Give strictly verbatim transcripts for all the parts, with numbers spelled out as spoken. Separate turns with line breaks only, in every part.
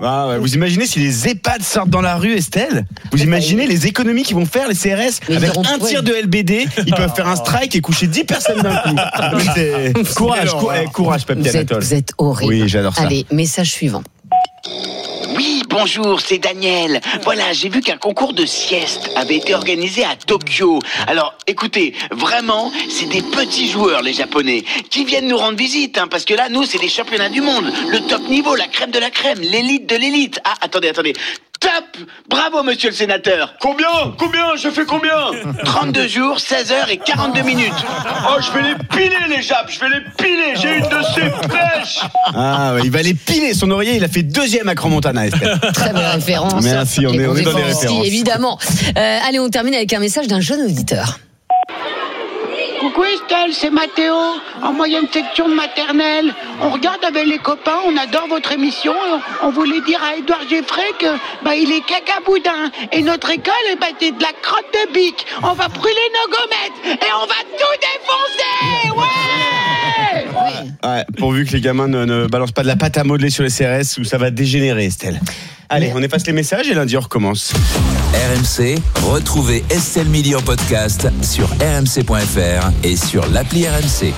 Ah ouais, vous imaginez si les EHPAD sortent dans la rue, Estelle ? Vous imaginez les économies qu'ils vont faire, les C R S ?
Mais
avec
auront...
un tir de L B D, ils peuvent faire un strike et coucher dix personnes d'un coup. C'est... Courage, cou... eh, courage, Papy
vous
Anatole.
Êtes, vous êtes horrible.
Oui, j'adore ça.
Allez, message suivant.
Oui, bonjour, c'est Daniel. Voilà, j'ai vu qu'un concours de sieste avait été organisé à Tokyo. Alors, écoutez, vraiment, c'est des petits joueurs, les Japonais, qui viennent nous rendre visite, hein, parce que là, nous, c'est les championnats du monde, le top niveau, la crème de la crème, l'élite de l'élite. Ah, attendez, attendez. Top! Bravo, monsieur le sénateur!
Combien? Combien? Je fais combien?
trente-deux jours, seize heures et quarante-deux minutes.
Oh, je vais les piler, les Japs! Je vais les piler! J'ai une de ces pêches!
Ah, ouais, il va les piler. Son oreiller, il a fait deuxième à Crans-Montana, Estelle.
Très belle référence.
Merci, on est, on est dans les références.
Aussi, évidemment. Euh, allez, on termine avec un message d'un jeune auditeur.
Coucou Estelle, c'est Mathéo, en moyenne section de maternelle. On regarde avec les copains, on adore votre émission. On voulait dire à Édouard Geffray que bah, il est cacaboudin. Et notre école, eh bah, c'est de la crotte de bique. On va brûler nos gommettes et on va tout défoncer. Ouais!
Ouais, pourvu que les gamins ne, ne balancent pas de la pâte à modeler sur les C R S où ça va dégénérer, Estelle. Allez, on efface les messages et lundi on recommence.
R M C, retrouvez Estelle Midi en podcast sur r m c point f r et sur l'appli R M C.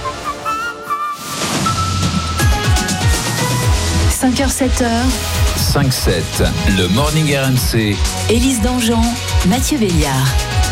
cinq heures sept heures.
cinq sept, le Morning R M C.
Élise Dangean, Mathieu Béliard.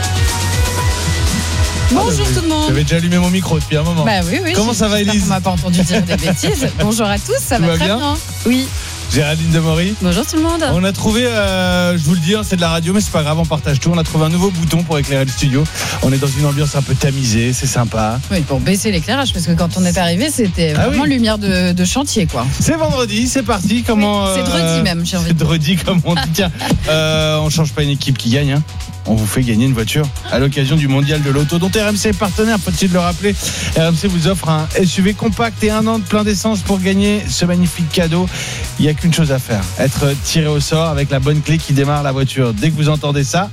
Bonjour tout le monde.
J'avais déjà allumé mon micro depuis un moment.
Bah oui, oui.
Comment ça va, Élise ?
On m'a pas entendu dire des bêtises. Bonjour à tous, ça
Tout
va,
va
très
bien,
bien. Oui.
Géraldine Demory.
Bonjour tout le monde.
On a trouvé, euh, je vous le dis, hein, c'est de la radio, mais c'est pas grave, on partage tout. On a trouvé un nouveau bouton pour éclairer le studio. On est dans une ambiance un peu tamisée, c'est sympa.
Oui, pour baisser l'éclairage, parce que quand on est arrivé, c'était
Ah
vraiment
oui.
lumière de, de chantier, quoi.
C'est vendredi, c'est parti. Comment
Oui, c'est
euh,
dredi même, j'ai envie
C'est
de dire.
dredi comme on dit. Tiens, euh, on change pas une équipe qui gagne. Hein. On vous fait gagner une voiture à l'occasion du mondial de l'auto dont R M C est partenaire, faut-il le rappeler. R M C vous offre un S U V compact et un an de plein d'essence pour gagner ce magnifique cadeau. Il n'y a qu'une chose à faire, être tiré au sort avec la bonne clé qui démarre la voiture. Dès que vous entendez ça,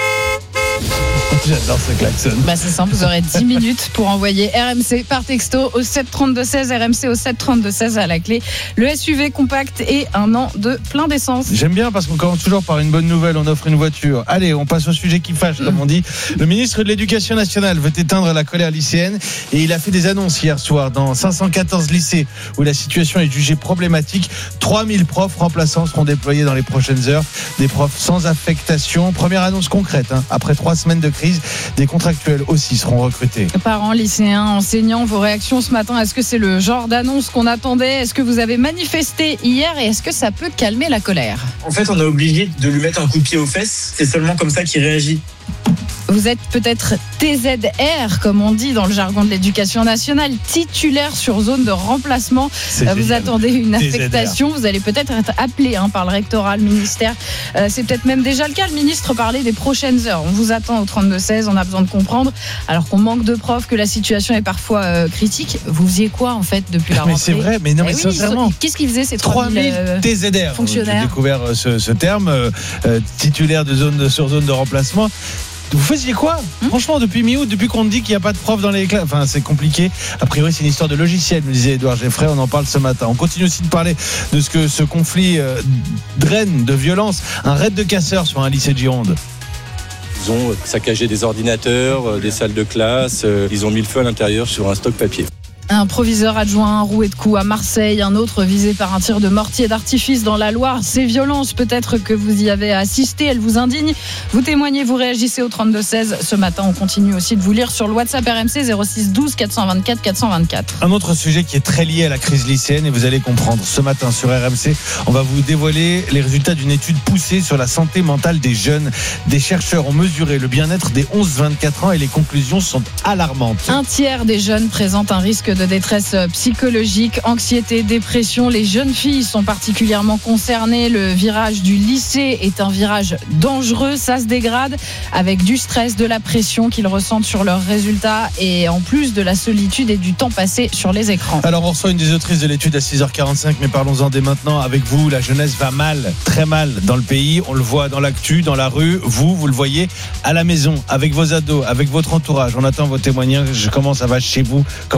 j'adore ce klaxon.
Bah c'est simple, vous aurez dix minutes pour envoyer R M C par texto au sept trente-deux seize, R M C au sept trente-deux seize à la clé. Le S U V compact et un an de plein d'essence.
J'aime bien parce qu'on commence toujours par une bonne nouvelle, on offre une voiture. Allez, on passe au sujet qui fâche, comme on dit. Le ministre de l'Éducation nationale veut éteindre la colère lycéenne et il a fait des annonces hier soir dans cinq cent quatorze lycées où la situation est jugée problématique. trois mille profs remplaçants seront déployés dans les prochaines heures. Des profs sans affectation. Première annonce concrète, hein. Après trois semaines de crise, des contractuels aussi seront recrutés.
Parents, lycéens, enseignants, vos réactions ce matin, est-ce que c'est le genre d'annonce qu'on attendait ? Est-ce que vous avez manifesté hier et est-ce que ça peut calmer la colère ?
En fait, on est obligé de lui mettre un coup de pied aux fesses. C'est seulement comme ça qu'il réagit.
Vous êtes peut-être T Z R, comme on dit dans le jargon de l'éducation nationale, titulaire sur zone de remplacement.
C'est
Vous
génial.
attendez une
T Z R.
affectation, vous allez peut-être être appelé hein, par le rectorat, le ministère. Euh, c'est peut-être même déjà le cas. Le ministre parlait des prochaines heures. On vous attend au trente-deux seize, on a besoin de comprendre. Alors qu'on manque de profs, que la situation est parfois euh, critique. Vous faisiez quoi en fait depuis la rentrée ?
Mais c'est vrai, mais non, mais
Eh oui,
sincèrement.
Qu'est-ce qu'ils faisaient ces
trois mille
euh,
T Z R.
fonctionnaires.
J'ai découvert ce, ce terme, euh, euh, titulaire de zone de, sur zone de remplacement. Vous faisiez quoi ?
Hum
Franchement, depuis mi-août, depuis qu'on dit qu'il n'y a pas de prof dans les classes, enfin c'est compliqué. A priori, c'est une histoire de logiciel, me disait Édouard Geffray. On en parle ce matin. On continue aussi de parler de ce que ce conflit euh, draine de violence. Un raid de casseurs sur un lycée de Gironde.
Ils ont saccagé des ordinateurs, des salles de classe. Ils ont mis le feu à l'intérieur sur un stock papier.
Un proviseur adjoint roué de coups à Marseille, un autre visé par un tir de mortier d'artifice dans la Loire. Ces violences, peut-être que vous y avez assisté, elles vous indignent. Vous témoignez, vous réagissez au trente-deux seize. Ce matin, on continue aussi de vous lire sur le WhatsApp R M C zéro six douze quatre cent vingt-quatre quatre cent vingt-quatre.
Un autre sujet qui est très lié à la crise lycéenne et vous allez comprendre. Ce matin sur R M C, on va vous dévoiler les résultats d'une étude poussée sur la santé mentale des jeunes. Des chercheurs ont mesuré le bien-être des onze vingt-quatre ans et les conclusions sont alarmantes.
Un tiers des jeunes présentent un risque de détresse psychologique, anxiété, dépression. Les jeunes filles sont particulièrement concernées. Le virage du lycée est un virage dangereux. Ça se dégrade avec du stress, de la pression qu'ils ressentent sur leurs résultats et en plus de la solitude et du temps passé sur les écrans.
Alors on reçoit une des autrices de l'étude à six heures quarante-cinq, mais parlons-en dès maintenant avec vous. La jeunesse va mal, très mal dans le pays. On le voit dans l'actu, dans la rue. Vous, vous le voyez à la maison, avec vos ados, avec votre entourage. On attend vos témoignages. Comment ça va chez vous ? Comment vont vos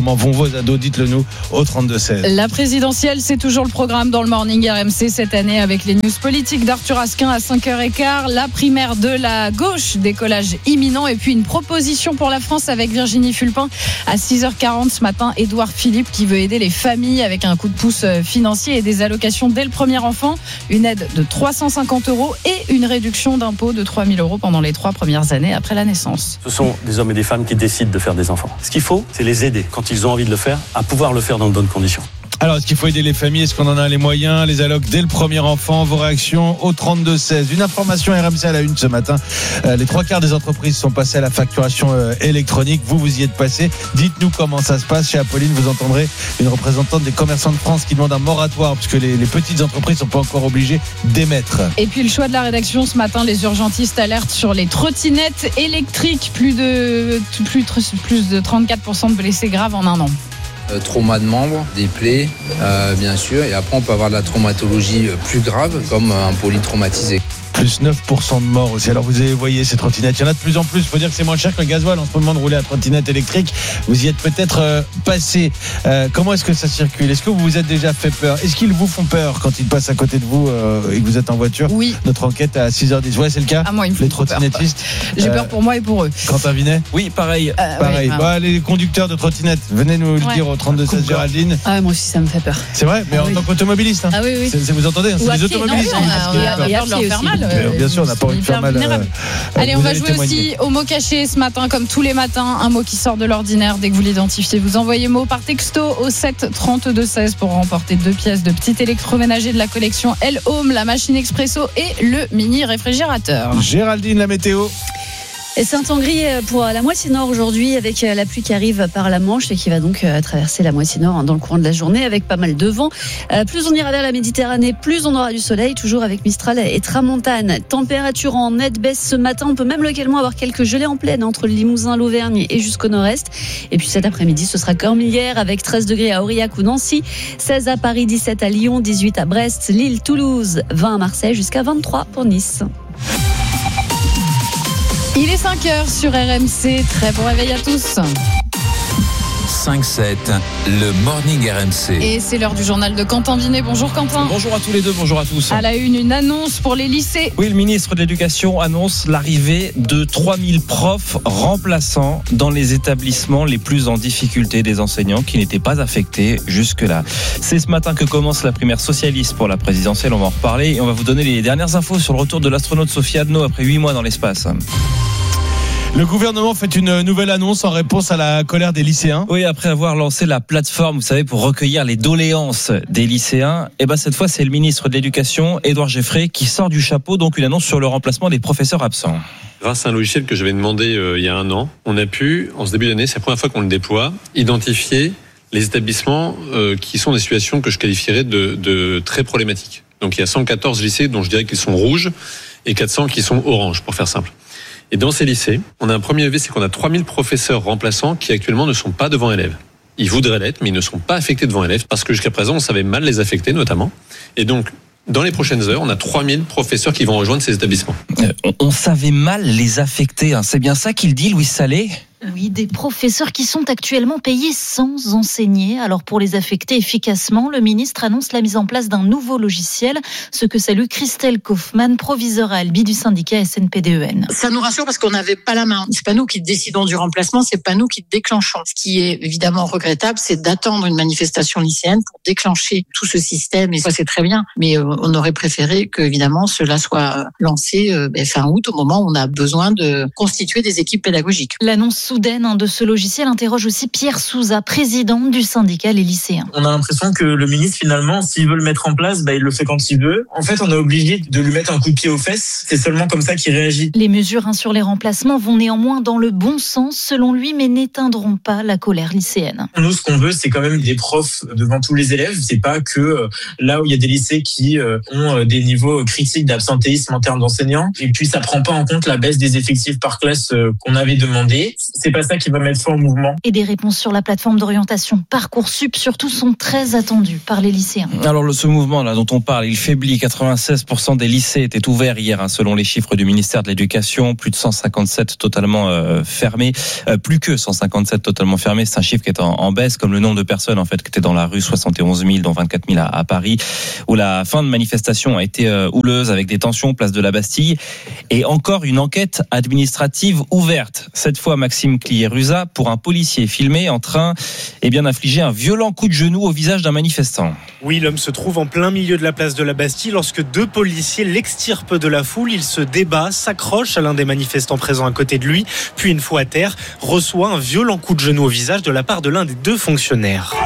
nombreux ados. Dites-le nous au trente-deux seize.
La présidentielle, c'est toujours le programme dans le Morning R M C cette année avec les news politiques d'Arthur Asquin à cinq heures quinze, la primaire de la gauche, décollage imminent, et puis une proposition pour la France avec Virginie Fulpin à six heures quarante ce matin. Édouard Philippe qui veut aider les familles avec un coup de pouce financier et des allocations dès le premier enfant, une aide de trois cent cinquante euros et une réduction d'impôt de trois mille euros pendant les trois premières années après la naissance.
Ce sont des hommes et des femmes qui décident de faire des enfants. Ce qu'il faut, c'est les aider quand ils ont envie de le faire, à pouvoir le faire dans de bonnes conditions.
Alors, est-ce qu'il faut aider les familles? Est-ce qu'on en a les moyens? Les allocs dès le premier enfant? Vos réactions au trente-deux seize. Une information R M C à la une ce matin. Euh, les trois quarts des entreprises sont passées à la facturation euh, électronique. Vous, vous y êtes passé. Dites-nous comment ça se passe. Chez Apolline, vous entendrez une représentante des commerçants de France qui demande un moratoire puisque les, les petites entreprises ne sont pas encore obligées d'émettre.
Et puis le choix de la rédaction ce matin, les urgentistes alertent sur les trottinettes électriques. Plus de, plus, plus de trente-quatre pour cent de blessés graves en un an.
Euh, trauma de membres, des plaies, euh, bien sûr. Et après, on peut avoir de la traumatologie plus grave, comme un polytraumatisé.
Plus neuf pour cent de morts aussi. Alors vous avez, voyez ces trottinettes, il y en a de plus en plus. Il faut dire que c'est moins cher que le gasoil en ce moment de rouler à trottinette électrique. Vous y êtes peut-être euh, passé. Euh, comment est-ce que ça circule? Est-ce que vous vous êtes déjà fait peur? Est-ce qu'ils vous font peur quand ils passent à côté de vous euh, et que vous êtes en voiture?
Oui.
Notre enquête à six heures dix. Ouais, c'est le cas.
Ah, moi, ils me font
les trottinettistes.
Peur. J'ai peur pour moi et pour eux.
Quentin Vinet?
Oui, pareil.
Euh,
pareil.
Ouais,
bah, les conducteurs de trottinettes, venez nous le
ouais.
dire au trente-deux seize, Géraldine.
Ah, moi aussi, ça me fait peur.
C'est vrai, mais
ah,
en
oui.
tant qu'automobiliste. Hein.
Ah oui, oui.
C'est, c'est, vous entendez, hein, c'est les automobilistes.
Non, on a peur de leur faire mal.
Bien sûr, on n'a pas envie de faire mal. Euh,
Allez, on va jouer aussi au mot caché ce matin, comme tous les matins. Un mot qui sort de l'ordinaire. Dès que vous l'identifiez, vous envoyez mot par texto au sept trente-deux seize pour remporter deux pièces de petit électroménager de la collection El Home, la machine expresso et le mini réfrigérateur.
Géraldine, la météo.
Et c'est un temps gris pour la moitié nord aujourd'hui avec la pluie qui arrive par la Manche et qui va donc traverser la moitié nord dans le courant de la journée avec pas mal de vent. Plus on ira vers la Méditerranée, plus on aura du soleil, toujours avec Mistral et Tramontane. Température en nette baisse ce matin. On peut même localement avoir quelques gelées en plaine entre le Limousin, l'Auvergne et jusqu'au nord-est. Et puis cet après-midi, ce sera comme hier avec treize degrés à Aurillac ou Nancy, seize à Paris, dix-sept à Lyon, dix-huit à Brest, Lille, Toulouse, vingt à Marseille, jusqu'à vingt-trois pour Nice.
Il est cinq heures sur R M C. Très bon réveil à tous.
cinq sept, le Morning R M C.
Et c'est l'heure du journal de Quentin Vinet. Bonjour Quentin.
Bonjour à tous les deux, bonjour à tous.
À la une, une annonce pour les lycées.
Oui, le ministre de l'Éducation annonce l'arrivée de trois mille profs remplaçants dans les établissements les plus en difficulté, des enseignants qui n'étaient pas affectés jusque-là. C'est ce matin que commence la primaire socialiste pour la présidentielle, on va en reparler. Et on va vous donner les dernières infos sur le retour de l'astronaute Sophie Adno après huit mois dans l'espace.
Le gouvernement fait une nouvelle annonce en réponse à la colère des lycéens.
Oui, après avoir lancé la plateforme, vous savez, pour recueillir les doléances des lycéens, et ben cette fois, c'est le ministre de l'Éducation, Édouard Geffray, qui sort du chapeau donc une annonce sur le remplacement des professeurs absents.
Grâce à un logiciel que j'avais demandé euh, il y a un an, on a pu, en ce début d'année, c'est la première fois qu'on le déploie, identifier les établissements euh, qui sont des situations que je qualifierais de, de très problématiques. Donc il y a cent quatorze lycées dont je dirais qu'ils sont rouges et quatre cents qui sont oranges, pour faire simple. Et dans ces lycées, on a un premier levier, c'est qu'on a trois mille professeurs remplaçants qui actuellement ne sont pas devant élèves. Ils voudraient l'être, mais ils ne sont pas affectés devant élèves parce que jusqu'à présent, on savait mal les affecter notamment. Et donc, dans les prochaines heures, on a trois mille professeurs qui vont rejoindre ces établissements.
Euh, on, on savait mal les affecter, hein. C'est bien ça qu'il dit, Louis Salé ?
Oui, des professeurs qui sont actuellement payés sans enseigner. Alors pour les affecter efficacement, le ministre annonce la mise en place d'un nouveau logiciel, ce que salue Christelle Kaufmann, proviseure à Albi du syndicat S N P D E N.
Ça nous rassure parce qu'on n'avait pas la main. C'est pas nous qui décidons du remplacement, c'est pas nous qui déclenchons. Ce qui est évidemment regrettable, c'est d'attendre une manifestation lycéenne pour déclencher tout ce système. Et ça, c'est très bien. Mais on aurait préféré que, évidemment, cela soit lancé fin août, au moment où on a besoin de constituer des équipes pédagogiques.
L'annonce soudaine de ce logiciel interroge aussi Pierre Souza, président du syndicat Les Lycéens.
On a l'impression que le ministre, finalement, s'il veut le mettre en place, bah, il le fait quand il veut. En fait, on est obligé de lui mettre un coup de pied aux fesses. C'est seulement comme ça qu'il réagit.
Les mesures hein, sur les remplacements vont néanmoins dans le bon sens, selon lui, mais n'éteindront pas la colère lycéenne.
Nous, ce qu'on veut, c'est quand même des profs devant tous les élèves. C'est pas que euh, là où il y a des lycées qui euh, ont euh, des niveaux critiques d'absentéisme en termes d'enseignants. Et puis, ça prend pas en compte la baisse des effectifs par classe euh, qu'on avait demandé. c'est pas ça qui va mettre fin au mouvement.
Et des réponses sur la plateforme d'orientation Parcoursup surtout sont très attendues par les lycéens.
Alors le, ce mouvement là dont on parle, il faiblit. quatre-vingt-seize pour cent des lycées étaient ouverts hier, hein, selon les chiffres du ministère de l'Éducation. Plus de cent cinquante-sept totalement euh, fermés, euh, plus que cent cinquante-sept totalement fermés. C'est un chiffre qui est en, en baisse, comme le nombre de personnes en fait qui étaient dans la rue, soixante et onze mille, dont vingt-quatre mille à, à Paris, où la fin de manifestation a été euh, houleuse avec des tensions place de la Bastille et encore une enquête administrative ouverte. Cette fois, Maxime Clier-Ruza pour un policier filmé en train, eh bien, d'infliger un violent coup de genou au visage d'un manifestant.
Oui, l'homme se trouve en plein milieu de la place de la Bastille lorsque deux policiers l'extirpent de la foule. Il se débat, s'accroche à l'un des manifestants présents à côté de lui, puis une fois à terre, reçoit un violent coup de genou au visage de la part de l'un des deux fonctionnaires.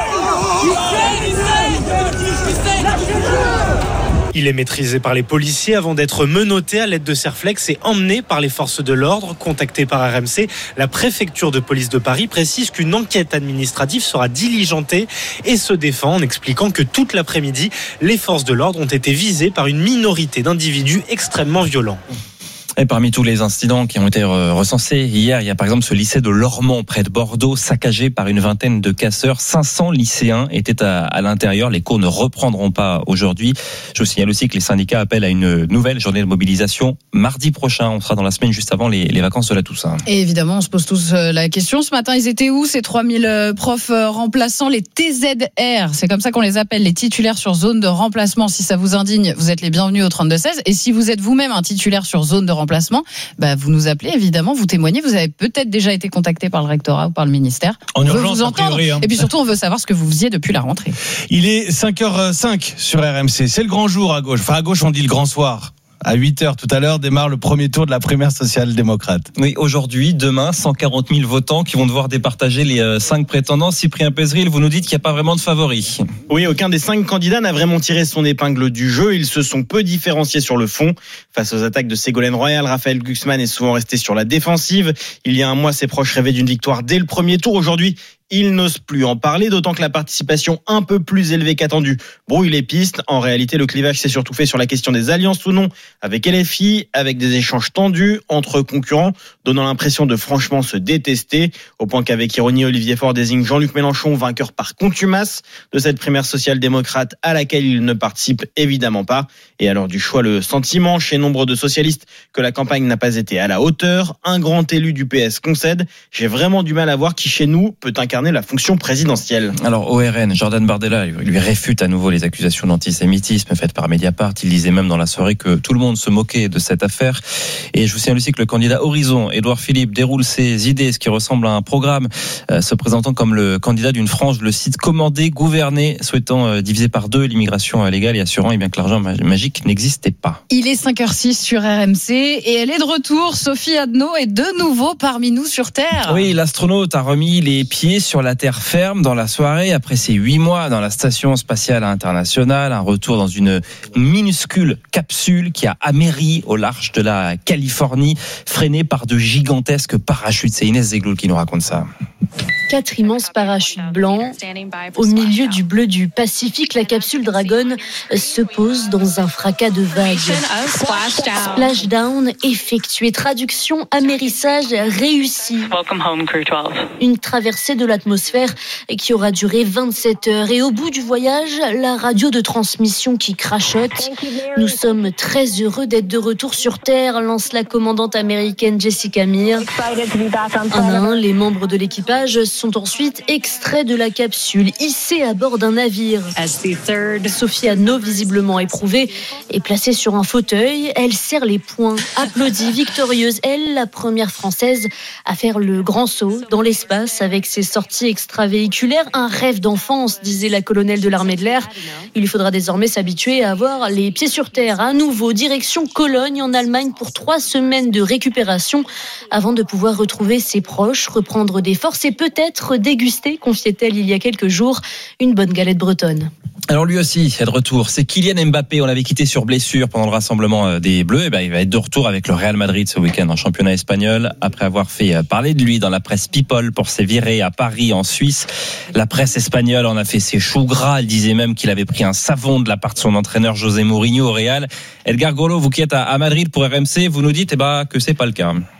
Il est maîtrisé par les policiers avant d'être menotté à l'aide de serflex et emmené par les forces de l'ordre. Contacté par R M C, la préfecture de police de Paris précise qu'une enquête administrative sera diligentée et se défend en expliquant que toute l'après-midi, les forces de l'ordre ont été visées par une minorité d'individus extrêmement violents.
Et parmi tous les incidents qui ont été recensés hier, il y a par exemple ce lycée de Lormont près de Bordeaux, saccagé par une vingtaine de casseurs. cinq cents lycéens étaient à, à l'intérieur. Les cours ne reprendront pas aujourd'hui. Je vous signale aussi que les syndicats appellent à une nouvelle journée de mobilisation mardi prochain. On sera dans la semaine juste avant les, les vacances de la Toussaint.
Et évidemment, on se pose tous la question. Ce matin, ils étaient où ces trois mille profs remplaçants, les T Z R? C'est comme ça qu'on les appelle, les titulaires sur zone de remplacement. Si ça vous indigne, vous êtes les bienvenus au trente-deux seize. Et si vous êtes vous-même un titulaire sur zone de remplacement, bah vous nous appelez évidemment, vous témoignez. Vous avez peut-être déjà été contacté par le rectorat ou par le ministère.
En
on
urgence,
veut vous entendre.
a priori, hein.
Et puis surtout, on veut savoir ce que vous faisiez depuis la rentrée.
Il est cinq heures cinq sur R M C. C'est le grand jour à gauche. Enfin, à gauche, on dit le grand soir. À huit heures tout à l'heure démarre le premier tour de la primaire social-démocrate.
Oui, aujourd'hui, demain, cent quarante mille votants qui vont devoir départager les cinq prétendants. Cyprien Pézeril, vous nous dites qu'il n'y a pas vraiment de favoris.
Oui, aucun des cinq candidats n'a vraiment tiré son épingle du jeu. Ils se sont peu différenciés sur le fond. Face aux attaques de Ségolène Royal, Raphaël Glucksmann est souvent resté sur la défensive. Il y a un mois, ses proches rêvaient d'une victoire dès le premier tour. Aujourd'hui, il n'ose plus en parler, d'autant que la participation un peu plus élevée qu'attendue brouille les pistes. En réalité, le clivage s'est surtout fait sur la question des alliances ou non avec L F I, avec des échanges tendus entre concurrents, donnant l'impression de franchement se détester, au point qu'avec ironie, Olivier Faure désigne Jean-Luc Mélenchon vainqueur par contumace de cette primaire social-démocrate à laquelle il ne participe évidemment pas. Et alors du choix, le sentiment chez nombre de socialistes que la campagne n'a pas été à la hauteur. Un grand élu du P S concède: j'ai vraiment du mal à voir qui chez nous peut incarner la fonction présidentielle.
Alors, O R N, Jordan Bardella lui réfute à nouveau les accusations d'antisémitisme faites par Mediapart. Il disait même dans la soirée que tout le monde se moquait de cette affaire. Et je vous signale aussi que le candidat Horizon, Édouard Philippe, déroule ses idées, ce qui ressemble à un programme, euh, se présentant comme le candidat d'une frange, le site Commander, Gouverner, souhaitant euh, diviser par deux l'immigration légale et assurant eh bien, que l'argent magique n'existait pas.
Il est cinq heures six sur R M C et elle est de retour. Sophie Adno est de nouveau parmi nous sur Terre.
Oui, l'astronaute a remis les pieds sur la terre ferme dans la soirée après ses huit mois dans la station spatiale internationale. Un retour dans une minuscule capsule qui a améri au large de la Californie, freinée par de gigantesques parachutes. C'est Inès Zegloul qui nous raconte ça.
Quatre immenses parachutes blancs. Au milieu du bleu du Pacifique, la capsule Dragon se pose dans un fracas de vagues. Splashdown effectué. Traduction, amérissage réussi. Une traversée de l'atmosphère qui aura duré vingt-sept heures. Et au bout du voyage, la radio de transmission qui crachote. Nous sommes très heureux d'être de retour sur Terre, lance la commandante américaine Jessica Meir. Un à un, les membres de l'équipage sont ensuite extraits de la capsule, hissés à bord d'un navire. Sophie Adno, visiblement éprouvée, est placée sur un fauteuil. Elle serre les poings, applaudit, victorieuse. Elle, la première française à faire le grand saut dans l'espace avec ses sorties extravéhiculaires. Un rêve d'enfance, disait la colonelle de l'armée de l'air. Il lui faudra désormais s'habituer à avoir les pieds sur terre. À nouveau, direction Cologne en Allemagne pour trois semaines de récupération avant de pouvoir retrouver ses proches, reprendre des forces et peut-être déguster, confiait-elle il y a quelques jours, une bonne galette bretonne.
Alors lui aussi est de retour. C'est Kylian Mbappé. On l'avait quitté sur blessure pendant le rassemblement des Bleus. Et ben, il va être de retour avec le Real Madrid ce week-end en championnat espagnol. Après avoir fait parler de lui dans la presse People pour ses virées à Paris, en Suisse. La presse espagnole en a fait ses choux gras. Elle disait même qu'il avait pris un savon de la part de son entraîneur José Mourinho au Real. Edgar Golo, vous qui êtes à Madrid pour R M C, vous nous dites eh ben, que c'est pas le cas.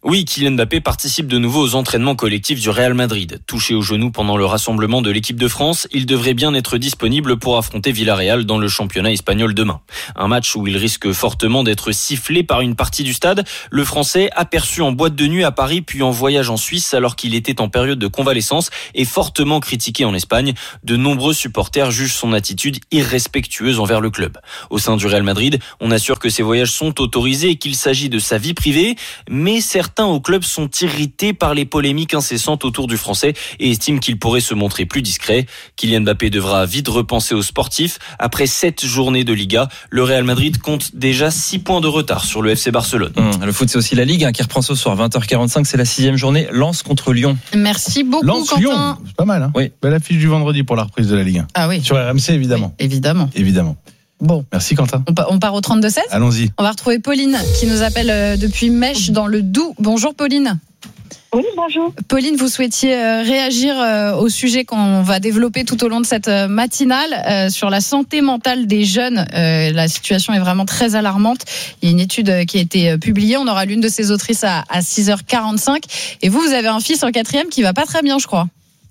Oui, Kylian Mbappé participe de nouveau aux entraînements collectifs du Real Madrid. Touché au genou pendant le rassemblement de l'équipe de France, il devrait bien être disponible pour affronter Villarreal dans le championnat espagnol demain. Un match où il risque fortement d'être sifflé par une partie du stade. Le Français, aperçu en boîte de nuit à Paris puis en voyage en Suisse alors qu'il était en période de convalescence, est fortement critiqué en Espagne. De nombreux supporters jugent son attitude irrespectueuse envers le club. Au sein du Real Madrid, on assure que ces voyages sont autorisés et qu'il s'agit de sa vie privée, mais certains au club sont irrités par les polémiques incessantes autour du Français et estiment qu'il pourrait se montrer plus discret. Kylian Mbappé devra vite repenser aux sportifs. Après sept journées de Liga, le Real Madrid compte déjà six points de retard sur le F C Barcelone.
Mmh, le foot, c'est aussi la Ligue hein, qui reprend ce soir, vingt heures quarante-cinq, c'est la sixième journée, Lens contre Lyon.
Merci beaucoup,
Lens,
Quentin.
Lyon, c'est pas mal. Hein
oui.
Belle affiche du vendredi pour la reprise de la Ligue un.
Ah oui.
Sur R M C, évidemment.
Oui, évidemment.
Évidemment.
Bon.
Merci Quentin.
On, pa- on part au trente-deux seize.
Allons-y.
On va retrouver Pauline qui nous appelle euh, depuis Mèche dans le Doubs. Bonjour Pauline.
Oui, bonjour.
Pauline, vous souhaitiez euh, réagir euh, au sujet qu'on va développer tout au long de cette euh, matinale euh, sur la santé mentale des jeunes. Euh, la situation est vraiment très alarmante. Il y a une étude euh, qui a été euh, publiée. On aura l'une de ses autrices à, à six heures quarante-cinq. Et vous, vous avez un fils en quatrième qui va pas très bien, je crois.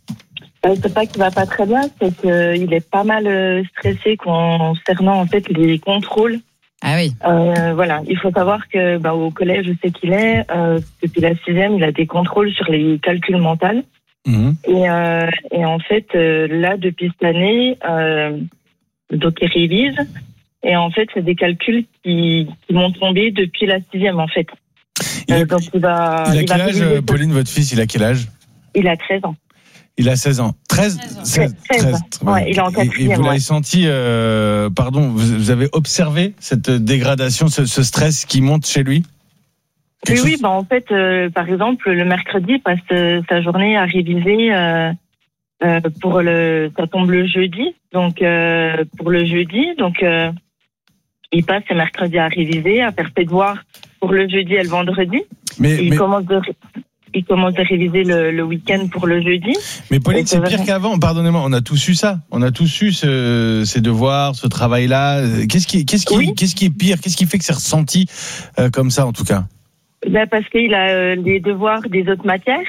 Euh, c'est pas qu'il va pas très bien, c'est qu'il est pas mal euh, stressé concernant en fait les contrôles.
Ah oui.
Euh, voilà, il faut savoir que bah, au collège, je sais qu'il est euh, depuis la sixième, il a des contrôles sur les calculs mentaux. Mmh. Et, euh, et en fait, euh, là depuis cette année, euh, donc il révise. Et en fait, c'est des calculs qui, qui m'ont tombé depuis la sixième en fait.
Il a,
euh, donc il va.
Il a
il
quel
va
âge,
réviser.
Pauline, votre fils? Il a quel âge?
Il a treize ans.
Il a seize ans. treize, seize,
treize,
treize.
Ouais, il est en quatrième.
Et vous
ouais.
l'avez senti, euh, pardon, vous, vous avez observé cette dégradation, ce, ce stress qui monte chez lui?
Oui,
chose...
oui, bah en fait, euh, par exemple, le mercredi, il passe euh, sa journée à réviser euh, euh, pour le. Ça tombe le jeudi, donc euh, pour le jeudi, donc euh, il passe ses mercredis à réviser, à faire ses devoirs pour le jeudi et le vendredi.
Mais,
il
mais...
commence de. Il commence à réviser le, le week-end pour le jeudi.
Mais Pauline, c'est, c'est pire
vrai.
qu'avant. Pardonnez-moi, on a tous eu ça. On a tous eu ce, ces devoirs, ce travail-là. Qu'est-ce qui, qu'est-ce qui, oui. qu'est-ce qui est pire? Qu'est-ce qui fait que c'est ressenti euh, comme ça, en tout cas?
Ben parce qu'il a euh, les devoirs des autres matières.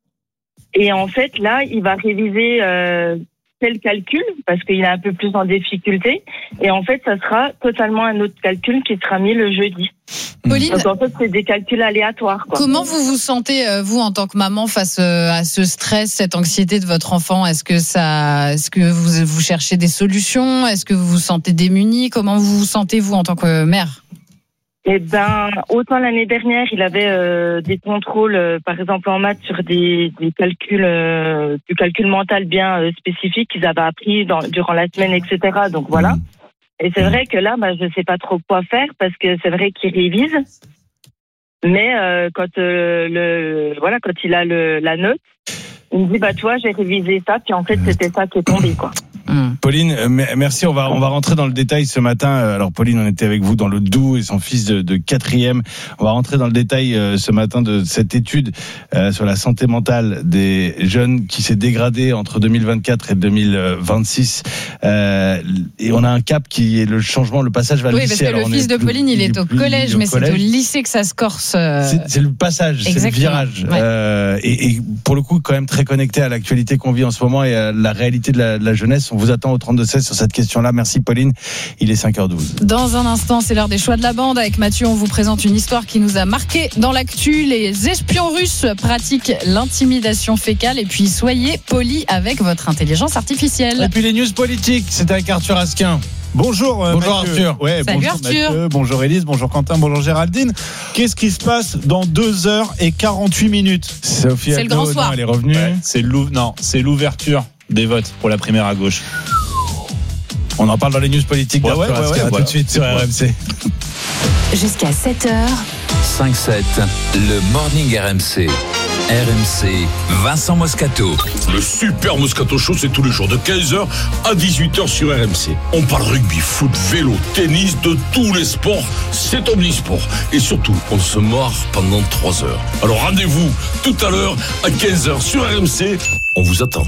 Et en fait, là, il va réviser euh, tel calcul parce qu'il est un peu plus en difficulté. Et en fait, ça sera totalement un autre calcul qui sera mis le jeudi.
Pauline,
donc en fait, c'est des calculs aléatoires. Quoi.
Comment vous vous sentez, vous, en tant que maman, face à ce stress, cette anxiété de votre enfant? Est-ce que ça, est-ce que vous, vous cherchez des solutions? Est-ce que vous vous sentez démunie? Comment vous vous sentez, vous, en tant que mère?
Eh ben, autant l'année dernière, il avait euh, des contrôles, euh, par exemple en maths, sur des, des calculs, euh, du calcul mental bien euh, spécifiques qu'ils avaient appris dans, durant la semaine, et cetera. Donc voilà. Et c'est vrai que là, bah, je sais pas trop quoi faire parce que c'est vrai qu'il révise, mais euh, quand euh, le voilà, quand il a le, la note, il me dit bah toi, j'ai révisé ça, puis en fait c'était ça qui est tombé quoi.
Pauline, merci. On va on va rentrer dans le détail ce matin. Alors Pauline, on était avec vous dans le Doubs et son fils de, de quatrième. On va rentrer dans le détail ce matin de cette étude euh, sur la santé mentale des jeunes qui s'est dégradée entre deux mille vingt-quatre et deux mille vingt-six. Euh, et on a un cap qui est le changement, le passage vers le
oui,
lycée.
Oui, parce que
Alors,
le fils de Pauline, il est au collège, mais c'est au lycée que ça se corse. Euh...
C'est, c'est le passage, Exactement. c'est le virage.
Ouais.
Euh, et, et pour le coup, quand même très connecté à l'actualité qu'on vit en ce moment et à la réalité de la, de la jeunesse. On vous attend au trente-deux seize sur cette question-là. Merci Pauline. Il est cinq heures douze.
Dans un instant, c'est l'heure des choix de la bande. Avec Mathieu, on vous présente une histoire qui nous a marqué dans l'actu. Les espions russes pratiquent l'intimidation fécale. Et puis, soyez polis avec votre intelligence artificielle.
Et puis les news politiques, c'est avec Arthur Asquin.
Bonjour, euh,
bonjour
Mathieu.
Arthur.
Ouais,
Salut
bonjour
Arthur.
Mathieu, bonjour Élise, bonjour Quentin, bonjour Géraldine. Qu'est-ce qui se passe dans deux heures et quarante-huit minutes?
Sophie
C'est le grand soir.
Non,
elle est revenue.
Ouais, c'est, l'ou- non, c'est l'ouverture des votes pour la primaire à gauche.
On en parle dans les news politiques.
Ouais, ouais, ouais, ouais,
tout
voilà.
de suite sur R M C.
Jusqu'à sept heures.
cinq sept, le Morning R M C. R M C, Vincent Moscato.
Le Super Moscato Show, c'est tous les jours de quinze heures à dix-huit heures sur R M C. On parle rugby, foot, vélo, tennis, de tous les sports. C'est omnisport. Et surtout, on se marre pendant trois heures. Alors rendez-vous tout à l'heure à quinze heures sur R M C. On vous attend.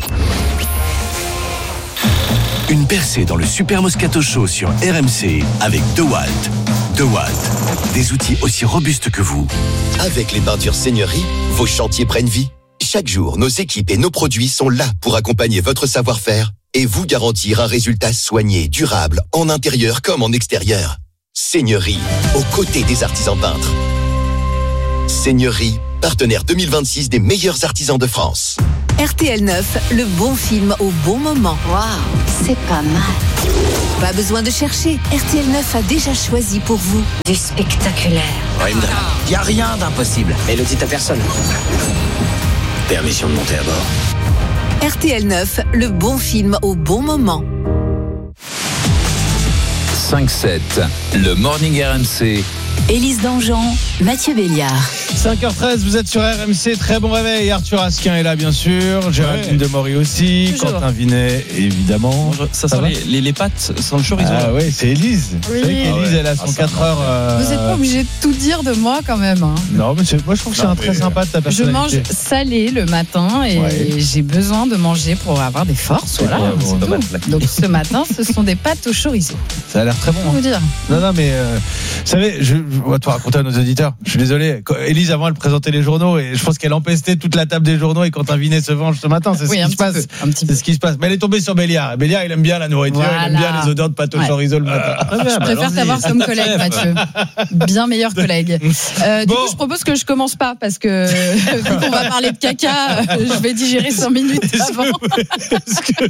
Une percée dans le Super Moscato Show sur R M C avec DeWalt.
DeWalt, des outils aussi robustes que vous. Avec les peintures Seigneurie, vos chantiers prennent vie. Chaque jour, nos équipes et nos produits sont là pour accompagner votre savoir-faire et vous garantir un résultat soigné, durable, en intérieur comme en extérieur. Seigneurie, aux côtés des artisans peintres. Seigneurie, partenaire deux mille vingt-six des meilleurs artisans de France.
R T L neuf, le bon film au bon moment. Waouh, c'est pas mal. Pas besoin de chercher, R T L neuf a déjà choisi pour vous du spectaculaire.
Il n'y a rien d'impossible. Et le dit à personne. Permission de monter à bord.
R T L neuf, le bon film au bon moment.
cinq sept, le Morning R M C.
Élise Dangean, Mathieu Béliard.
cinq heures treize, vous êtes sur R M C, très bon réveil. Arthur Asquin est là, bien sûr. Géraldine ouais. Demory aussi. Toujours. Quentin Vinet, évidemment.
Ça, ça sent les, les, les pâtes sans le chorizo.
Ah oui, c'est Élise.
Oui.
Vous savez qu'Élise, elle a son ah, quatre heures. Euh...
Vous n'êtes pas obligé de tout dire de moi quand même. Hein.
Non, mais moi je trouve que c'est un très sympa de ta personnalité.
Je mange salé le matin et ouais. j'ai besoin de manger pour avoir des forces. Voilà, ouais, bon, c'est donc ce matin, ce sont des pâtes au chorizo.
Ça a l'air très bon.
Hein. Vous dire.
Non, non, mais euh, vous savez, je, on va te raconter à nos auditeurs. Je suis désolé. Élise, avant, elle présentait les journaux et je pense qu'elle empestait toute la table des journaux et Quentin Vinet se venge ce matin. C'est oui, ce qui se passe. Peu, c'est ce qui se passe. Mais elle est tombée sur Béliard. Béliard, il aime bien la nourriture, voilà. Il aime bien les odeurs de pâte au ouais. chorizo le matin.
Euh, je bah, préfère t'avoir comme collègue, Mathieu. Bien meilleur collègue. Euh, bon. Du coup, je propose que je commence pas parce que vu qu'on va parler de caca, je vais digérer cinq minutes avant.
Est-ce que,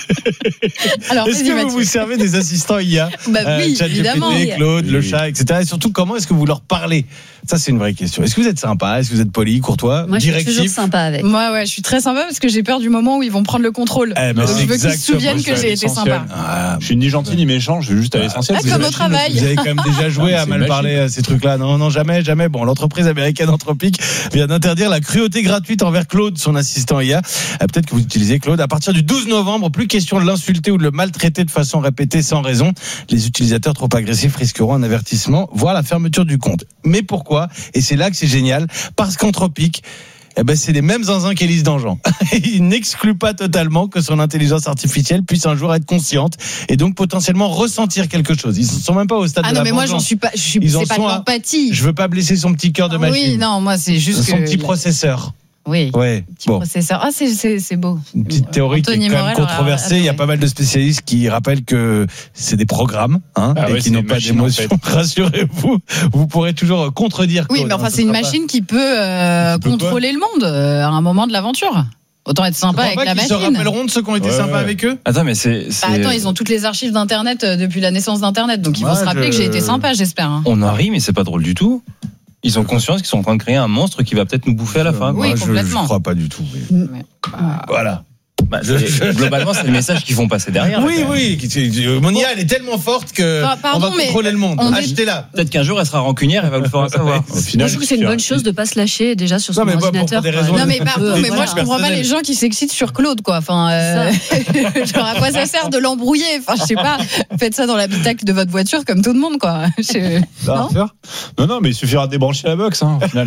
Alors, est-ce que vous vous servez des assistants I A?
Bah oui, euh, évidemment.
G P T, Claude, oui. Le chat, et cetera. Et surtout, comment est-ce que vous leur parlez? Ça, c'est une vraie question. Est-ce que vous êtes sympa? Est-ce que vous êtes poli, courtois,
Moi,
directif?
Je suis toujours sympa avec.
Moi, ouais, je suis très sympa parce que j'ai peur du moment où ils vont prendre le contrôle. Eh ben, donc, je veux qu'ils se souviennent que j'ai été sympa.
Ah, je suis ni gentil ni méchant, je suis juste à l'essentiel.
Ah, comme au travail.
Vous avez quand même déjà joué à mal magique. Parler à ces trucs-là. Non, non, jamais, jamais. Bon, l'entreprise américaine Anthropic vient d'interdire la cruauté gratuite envers Claude, son assistant I A. Peut-être que vous utilisez Claude. À partir du douze novembre, plus question de l'insulter ou de le maltraiter de façon répétée sans raison. Les utilisateurs trop agressifs risqueront un avertissement, voire la fermeture du compte. Mais pourquoi? Et c'est là que c'est génial, parce qu'Anthropic, eh ben, c'est les mêmes zinzins qu'Élise Dangean. Il n'exclut pas totalement que son intelligence artificielle puisse un jour être consciente et donc potentiellement ressentir quelque chose. Ils ne sont même pas au stade
ah
de
non,
la
mais
vengeance.
moi, j'en suis pas, je suis, c'est pas de l'empathie.
Je veux pas blesser son petit cœur de machine.
Oui, non, moi, c'est juste
son
que
petit processeur.
Oui.
Ouais.
Petit
bon.
processeur. Ah, c'est, c'est, c'est beau.
Une petite théorie Anthony qui est quand même controversée. Il y a pas mal de spécialistes qui rappellent que c'est des programmes, hein,
ah
et
ouais,
qui n'ont pas d'émotion. En fait. Rassurez-vous, vous pourrez toujours contredire.
Oui, Claude, mais enfin, hein, c'est une machine pas... qui peut euh, qui contrôler peut le monde euh, à un moment de l'aventure. Autant être sympa avec la machine. Ils se
rappelleront de ceux qui ont été ouais, sympas ouais. avec eux.
Attends, mais c'est. c'est...
Bah, attends, ils ont toutes les archives d'Internet euh, depuis la naissance d'Internet, donc ils vont ouais, se rappeler je... que j'ai été sympa, j'espère. Hein.
On en rit, mais c'est pas drôle du tout. Ils ont conscience qu'ils sont en train de créer un monstre qui va peut-être nous bouffer à la fin.
Oui,
Moi,
complètement.
Je ne crois pas du tout. Mais...
Bah...
Voilà.
Bah, je... Globalement, c'est le message qu'ils font passer derrière.
Oui, oui. Mon I A, elle est tellement forte que enfin, pardon, on va contrôler le monde. Achetez-la.
Peut-être qu'un jour, elle sera rancunière, elle va vous faire savoir.
Au final, moi, je trouve que c'est une bonne chose de ne pas se lâcher déjà sur son non, ordinateur.
Bon, non, mais pardon, mais moi, je comprends pas les gens qui s'excitent sur Claude, quoi. Enfin, euh... genre, à quoi ça sert de l'embrouiller? Enfin, je sais pas. Faites ça dans l'habitacle de votre voiture comme tout le monde, quoi. Je...
Non, non, non, non, mais il suffira de débrancher la box, hein, au final.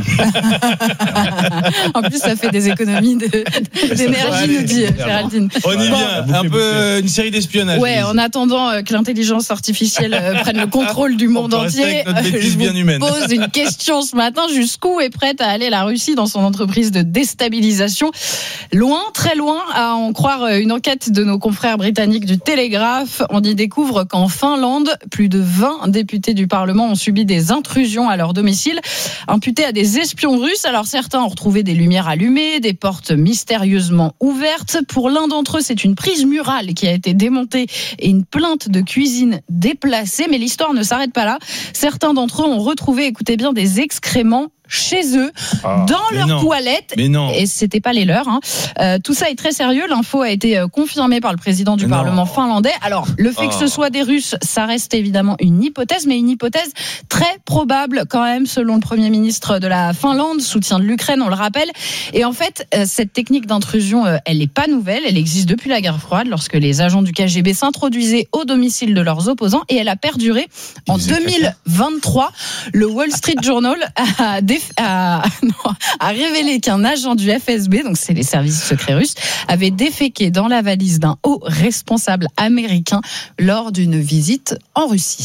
En plus, ça fait des économies de... d'énergie, nous dit Géraldine.
On y vient, un peu une série d'espionnage.
Ouais, en attendant que l'intelligence artificielle prenne le contrôle du monde entier, je
bien
vous
humaine.
pose une question ce matin. Jusqu'où est prête à aller la Russie dans son entreprise de déstabilisation? Loin, très loin, à en croire une enquête de nos confrères britanniques du Télégraphe. On y découvre qu'en Finlande, plus de vingt députés du Parlement ont subi des intrusions à leur domicile, imputées à des espions russes. Alors certains ont retrouvé des lumières allumées, des portes mystérieusement ouvertes. Pour l'un d'entre eux, c'est une prise murale qui a été démontée et une plainte de cuisine déplacée. Mais l'histoire ne s'arrête pas là. Certains d'entre eux ont retrouvé, écoutez bien, des excréments chez eux, ah, dans leurs toilettes, et c'était pas les leurs. Hein. Euh, tout ça est très sérieux. L'info a été confirmée par le président du mais Parlement non. finlandais. Alors, le fait ah. que ce soit des Russes, ça reste évidemment une hypothèse, mais une hypothèse très probable quand même, selon le Premier ministre de la Finlande, soutien de l'Ukraine, on le rappelle. Et en fait, cette technique d'intrusion, elle n'est pas nouvelle. Elle existe depuis la guerre froide, lorsque les agents du K G B s'introduisaient au domicile de leurs opposants, et elle a perduré en deux mille vingt-trois. Le Wall Street Journal a A, non, a révélé qu'un agent du F S B, donc c'est les services secrets russes, avait déféqué dans la valise d'un haut responsable américain lors d'une visite en Russie.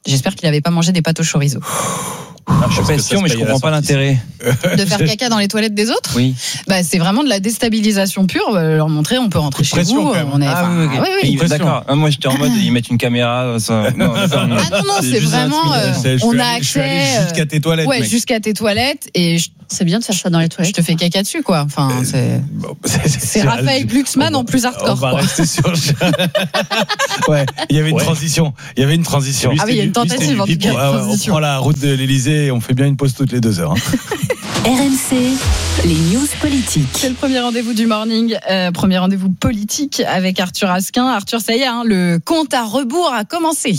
J'espère qu'il n'avait pas mangé des pâtes au chorizo.
Ah, je suis pas sûr, mais je comprends pas l'intérêt.
De faire caca dans les toilettes des autres ?
Oui.
Bah, c'est vraiment de la déstabilisation pure. Leur montrer, on peut rentrer chez vous. On est,
ah, oui, okay.
ah, oui, oui.
D'accord. Ah, moi, j'étais en mode, ils mettent une caméra. Ça... Non,
ah non, non, c'est, c'est vraiment. Euh, on a accès.
Jusqu'à tes toilettes.
Ouais,
mec.
jusqu'à tes toilettes. Et je...
c'est bien de faire ça dans les toilettes.
Je te fais caca dessus, quoi. Enfin, c'est. Bon, c'est, c'est, c'est Raphaël Glucksmann en plus hardcore.
On va
quoi.
rester sur. Ouais, il y avait une
ouais.
transition. Il y avait une transition.
Ah oui, il y a une tentative en tout cas.
Ouais, on prend la route de l'Elysée et on fait bien une pause toutes les deux heures. Hein.
R M C, les news politiques.
C'est le premier rendez-vous du morning, euh, premier rendez-vous politique avec Arthur Asquin. Arthur, ça y est, hein, le compte à rebours a commencé.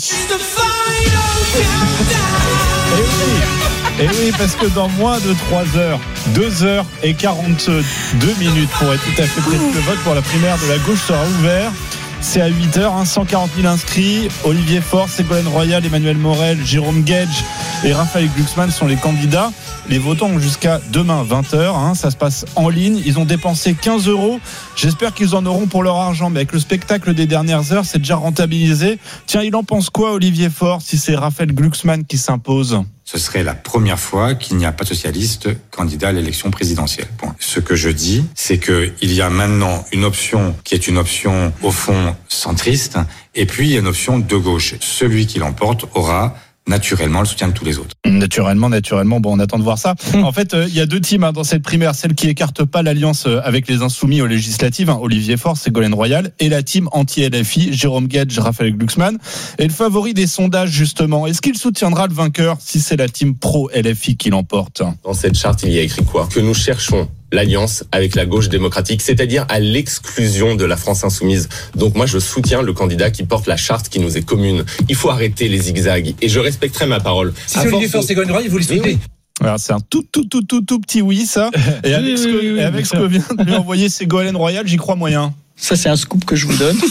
Et oui, parce que dans moins de trois heures, deux heures et quarante-deux minutes, pour être tout à fait précis, le vote pour la primaire de la gauche sera ouvert. C'est à huit heures, hein, cent quarante mille inscrits. Olivier Faure, Ségolène Royal, Emmanuel Morel, Jérôme Guedj et Raphaël Glucksmann sont les candidats. Les votants ont jusqu'à demain vingt heures, hein, ça se passe en ligne. Ils ont dépensé quinze euros. J'espère qu'ils en auront pour leur argent. Mais avec le spectacle des dernières heures, c'est déjà rentabilisé. Tiens, il en pense quoi, Olivier Faure, si c'est Raphaël Glucksmann qui s'impose ?
Ce serait la première fois qu'il n'y a pas de socialiste candidat à l'élection présidentielle. Point. Ce que je dis, c'est qu'il y a maintenant une option qui est une option, au fond, centriste, et puis il y a une option de gauche. Celui qui l'emporte aura naturellement le soutien de tous les autres.
Naturellement, naturellement, bon, on attend de voir ça. En fait, euh, il y a deux teams hein, dans cette primaire, celle qui écarte pas l'alliance avec les insoumis aux législatives, hein, Olivier Faure, Ségolène Royal, et la team anti-L F I, Jérôme Guedj, Raphaël Glucksmann. Et le favori des sondages, justement, est-ce qu'il soutiendra le vainqueur si c'est la team pro-L F I qui l'emporte ?
Dans cette charte, il y a écrit quoi ? Que nous cherchons l'alliance avec la gauche démocratique, c'est-à-dire à l'exclusion de la France insoumise. Donc moi, je soutiens le candidat qui porte la charte qui nous est commune. Il faut arrêter les zigzags et je respecterai ma parole.
Si c'est Olivier Faure, Ségolène Royal, vous les soutenez ?
Alors, c'est un tout, tout, tout, tout, tout petit oui, ça. Et avec, oui, ce, que, oui, oui, et avec ce que vient de lui envoyer Ségolène Royal, j'y crois moyen.
Ça, c'est un scoop que je vous donne.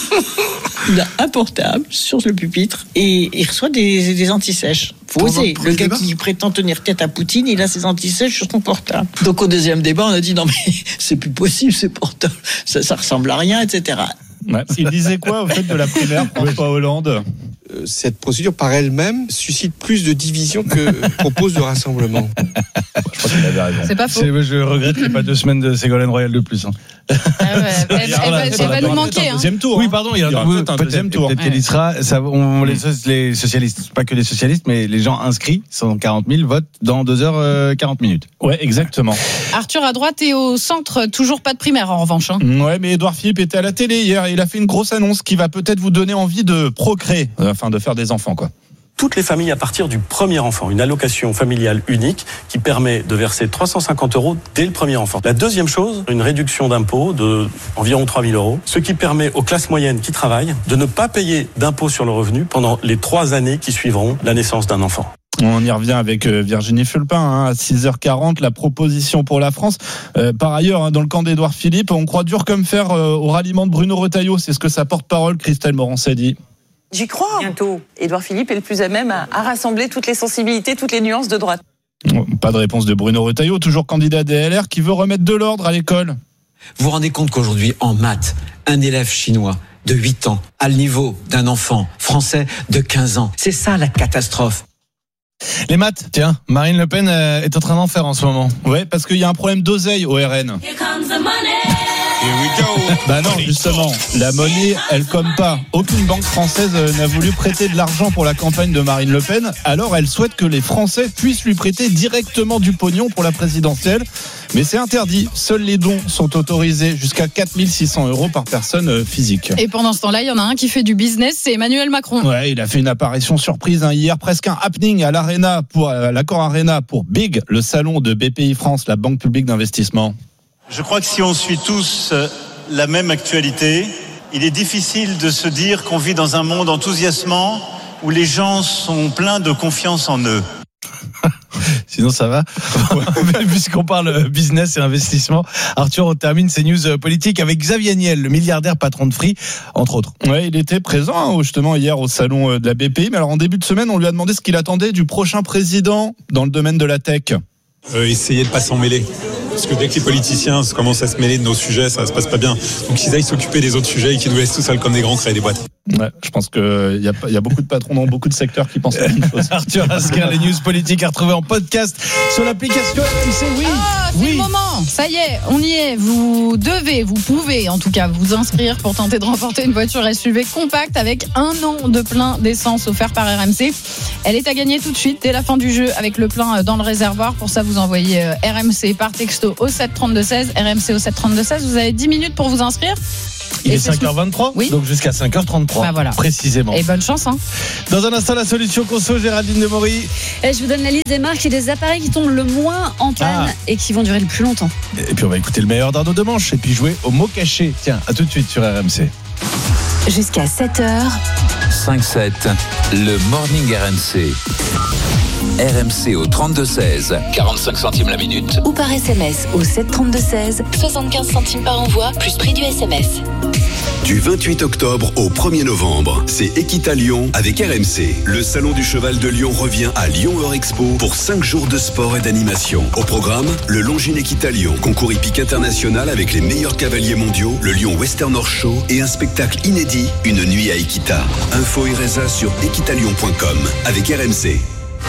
Il a un portable sur le pupitre et il reçoit des, des antisèches. Faut oser. Le gars qui prétend tenir tête à Poutine, il a ses antisèches sur son portable. Donc au deuxième débat, on a dit non mais c'est plus possible ce portable, ça, ça ressemble à rien, et cetera.
Ouais. Il disait quoi au fait de la primaire François Hollande ?
Cette procédure par elle-même suscite plus de division que propose de rassemblement.
Je crois qu'il avait raison.
C'est pas faux.
C'est, je regrette qu'il n'y ait pas deux semaines de Ségolène Royal de plus. Hein.
Ah ouais, elle, elle, elle, elle va nous manquer. Hein.
Deuxième tour.
Oui, pardon, il y aura peut-être un deuxième tour. Peut-être qu'elle y sera. Ça, on, les, les socialistes, pas que les socialistes, mais les gens inscrits, cent quarante mille votent dans deux heures quarante minutes.
Ouais, exactement.
Arthur à droite et au centre, toujours pas de primaire en revanche. Hein.
Ouais, mais Édouard Philippe était à la télé hier et il a fait une grosse annonce qui va peut-être vous donner envie de procréer, enfin de faire des enfants, quoi.
Toutes les familles à partir du premier enfant, une allocation familiale unique qui permet de verser trois cent cinquante euros dès le premier enfant. La deuxième chose, une réduction d'impôt de environ trois mille euros, ce qui permet aux classes moyennes qui travaillent de ne pas payer d'impôt sur le revenu pendant les trois années qui suivront la naissance d'un enfant.
On y revient avec Virginie Fulpin hein, à six heures quarante, la proposition pour la France. Euh, par ailleurs, hein, dans le camp d'Édouard Philippe, on croit dur comme fer euh, au ralliement de Bruno Retailleau. C'est ce que sa porte-parole, Christelle Morançais, dit.
J'y crois. Bientôt, Édouard Philippe est le plus à même à, à rassembler toutes les sensibilités, toutes les nuances de droite.
Pas de réponse de Bruno Retailleau, toujours candidat D L R, qui veut remettre de l'ordre à l'école.
Vous vous rendez compte qu'aujourd'hui, en maths, un élève chinois de huit ans a le niveau d'un enfant français de quinze ans. C'est ça la catastrophe.
Les maths, tiens, Marine Le Pen euh, est en train d'en faire en ce moment.
Ouais, parce qu'il y a un problème d'oseille au R N.
Here comes the money.
Bah non, justement, la monnaie, elle comme pas. Aucune banque française n'a voulu prêter de l'argent pour la campagne de Marine Le Pen. Alors elle souhaite que les Français puissent lui prêter directement du pognon pour la présidentielle. Mais c'est interdit. Seuls les dons sont autorisés jusqu'à quatre mille six cents euros par personne physique.
Et pendant ce temps-là, il y en a un qui fait du business, c'est Emmanuel Macron.
Ouais, il a fait une apparition surprise hein, hier, presque un happening à l'Arena pour à l'Accor Arena pour Big, le salon de B P I France, la banque publique d'investissement.
Je crois que si on suit tous la même actualité, il est difficile de se dire qu'on vit dans un monde enthousiasmant où les gens sont pleins de confiance en eux.
Sinon ça va. Puisqu'on parle business et investissement, Arthur, on termine ces news politiques avec Xavier Niel, le milliardaire patron de Free, entre autres.
Ouais, il était présent justement hier au salon de la B P I. Mais alors en début de semaine, on lui a demandé ce qu'il attendait du prochain président dans le domaine de la tech.
Euh, essayer de pas s'en mêler. Parce que dès que les politiciens commencent à se mêler de nos sujets, ça se passe pas bien. Donc qu'ils aillent s'occuper des autres sujets et qu'ils nous laissent tout seuls comme des grands créer des boîtes.
Ouais, je pense qu'il y a, y a beaucoup de patrons dans beaucoup de secteurs qui pensent la même chose.
Arthur Asker, les news politiques à retrouver en podcast sur l'application R M C. Oui,
ah, c'est
oui.
le moment. Ça y est, on y est. Vous devez, vous pouvez en tout cas vous inscrire pour tenter de remporter une voiture S U V compacte avec un an de plein d'essence offert par R M C. Elle est à gagner tout de suite dès la fin du jeu avec le plein dans le réservoir. Pour ça, vous envoyez R M C par texto au sept trente-deux seize. R M C au sept trente-deux seize. Vous avez dix minutes pour vous inscrire.
Il
Et
est
c'est
cinq heures vingt-trois,
oui.
donc jusqu'à cinq heures trente-trois,
bah voilà.
précisément.
Et bonne chance. Hein.
Dans un instant, la solution conso, Géraldine Demory.
Et je vous donne la liste des marques et des appareils qui tombent le moins en panne
Ah.
et qui vont durer le plus longtemps.
Et puis on va écouter le meilleur d'Arnaud Demanche et puis jouer au mot caché. Tiens, à tout de suite sur R M C.
Jusqu'à sept heures.
cinq sept, le Morning R M C. R M C au trente-deux seize, quarante-cinq centimes la minute.
Ou par S M S au sept trente-deux seize. soixante-quinze centimes par envoi, plus prix du S M S.
Du vingt-huit octobre au premier novembre, c'est Equita Lyon avec R M C. Le salon du cheval de Lyon revient à Lyon Eurexpo pour cinq jours de sport et d'animation. Au programme, le Longines Equita Lyon, concours hippique international avec les meilleurs cavaliers mondiaux, le Lyon Western Horse Show et un spectacle inédit, une nuit à Equita. Info et résa sur equitalion point com avec R M C.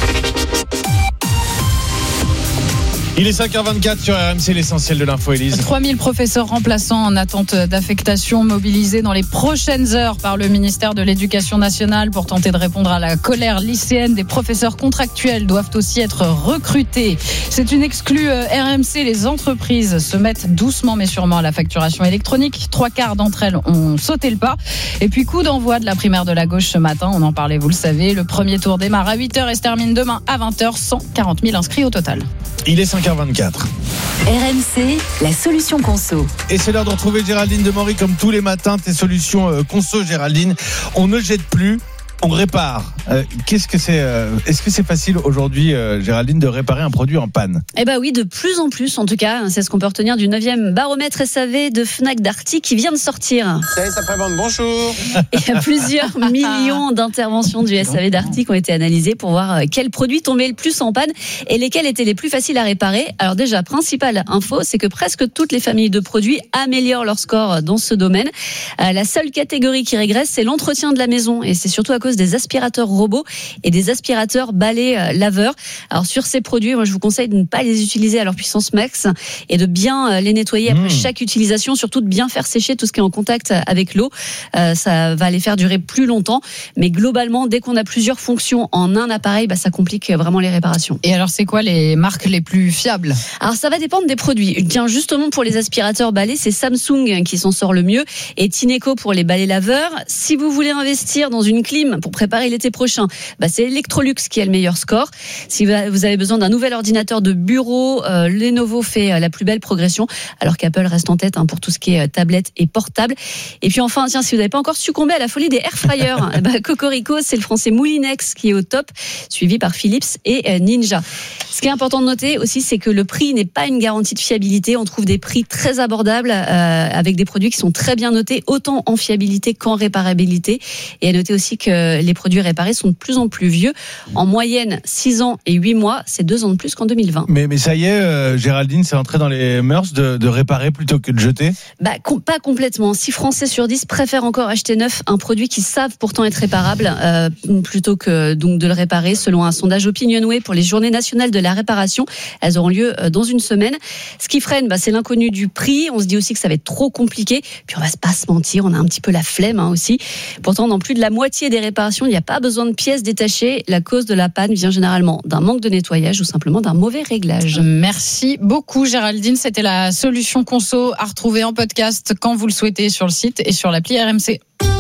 Il est cinq heures vingt-quatre sur R M C, l'essentiel de l'info, Élise.
trois mille professeurs remplaçants en attente d'affectation mobilisés dans les prochaines heures par le ministère de l'Éducation nationale pour tenter de répondre à la colère lycéenne. Des professeurs contractuels doivent aussi être recrutés. C'est une exclue R M C. Les entreprises se mettent doucement mais sûrement à la facturation électronique. Trois quarts d'entre elles ont sauté le pas. Et puis coup d'envoi de la primaire de la gauche ce matin. On en parlait, vous le savez. Le premier tour démarre à huit heures et se termine demain à vingt heures. cent quarante mille inscrits au total.
Il est cinq heures vingt-quatre.
R M C, la solution conso.
Et c'est l'heure de retrouver Géraldine Demory comme tous les matins. Tes solutions euh, conso, Géraldine. On ne jette plus, on répare. Euh, qu'est-ce que c'est euh, Est-ce que c'est facile aujourd'hui, euh, Géraldine, de réparer un produit en panne?
Eh ben oui, de plus en plus en tout cas. C'est ce qu'on peut retenir du neuvième baromètre S A V de Fnac Darty qui vient de sortir.
Service après-vente, bonjour.
Il y a plusieurs millions d'interventions du S A V Darty qui ont été analysées pour voir quels produits tombaient le plus en panne et lesquels étaient les plus faciles à réparer. Alors déjà, principale info, c'est que presque toutes les familles de produits améliorent leur score dans ce domaine. La seule catégorie qui régresse, c'est l'entretien de la maison et c'est surtout à cause des aspirateurs robots et des aspirateurs balais laveurs. Alors sur ces produits, moi je vous conseille de ne pas les utiliser à leur puissance max et de bien les nettoyer après mmh. chaque utilisation, surtout de bien faire sécher tout ce qui est en contact avec l'eau. Euh, ça va les faire durer plus longtemps. Mais globalement, dès qu'on a plusieurs fonctions en un appareil, bah, ça complique vraiment les réparations.
Et alors c'est quoi les marques les plus fiables?
Alors ça va dépendre des produits. Bien justement pour les aspirateurs balais, c'est Samsung qui s'en sort le mieux et Tineco pour les balais laveurs. Si vous voulez investir dans une clim pour préparer l'été prochain, bah c'est Electrolux qui a le meilleur score. Si vous avez besoin d'un nouvel ordinateur de bureau, euh, Lenovo fait la plus belle progression, alors qu'Apple reste en tête hein, pour tout ce qui est tablette et portable. Et puis enfin, tiens, si vous n'avez pas encore succombé à la folie des air fryers, bah, Cocorico, c'est le français Moulinex qui est au top, suivi par Philips et Ninja. Ce qui est important de noter aussi, c'est que le prix n'est pas une garantie de fiabilité. On trouve des prix très abordables euh, avec des produits qui sont très bien notés, autant en fiabilité qu'en réparabilité. Et à noter aussi que les produits réparés sont de plus en plus vieux. En moyenne, six ans et huit mois, c'est deux ans de plus qu'en deux mille vingt.
Mais, mais ça y est, euh, Géraldine, c'est entré dans les mœurs de, de réparer plutôt que de jeter?
Bah, com- pas complètement. six Français sur dix préfèrent encore acheter neuf un produit qu'ils savent pourtant être réparable euh, plutôt que donc de le réparer. Selon un sondage Opinionway pour les Journées nationales de la réparation, elles auront lieu dans une semaine. Ce qui freine, bah, c'est l'inconnu du prix. On se dit aussi que ça va être trop compliqué. Puis on va pas se mentir, on a un petit peu la flemme hein, aussi. Pourtant, dans plus de la moitié des réparations, il n'y a pas besoin de pièces détachées. La cause de la panne vient généralement d'un manque de nettoyage ou simplement d'un mauvais réglage.
Merci beaucoup Géraldine. C'était la solution conso à retrouver en podcast quand vous le souhaitez sur le site et sur l'appli R M C.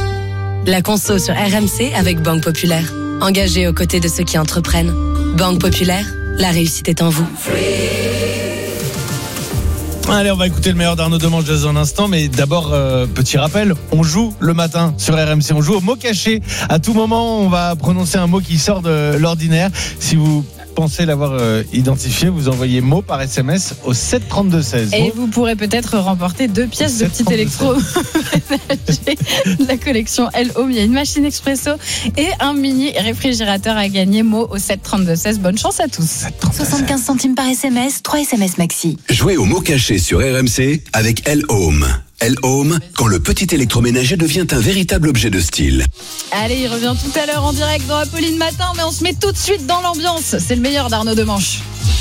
La conso sur R M C avec Banque Populaire. Engagée aux côtés de ceux qui entreprennent. Banque Populaire, la réussite est en vous.
Allez, on va écouter le meilleur d'Arnaud Demanche dans un instant, mais d'abord, euh, petit rappel, on joue le matin sur R M C, on joue au mot caché. À tout moment, on va prononcer un mot qui sort de l'ordinaire. Si vous pensez l'avoir euh, identifié, vous envoyez mot par S M S au sept trente-deux seize.
Et vous pourrez peut-être remporter deux pièces de petit électro de la collection L-Home. Il y a une machine expresso et un mini réfrigérateur à gagner. Mot au sept trente-deux seize. Bonne chance à tous.
soixante-quinze centimes par S M S, trois S M S maxi.
Jouez au mot caché sur R M C avec L-Home. L-Home, quand le petit électroménager devient un véritable objet de style.
Allez, il revient tout à l'heure en direct dans Apolline Matin, mais on se met tout de suite dans l'ambiance. C'est le meilleur d'Arnaud Demanche.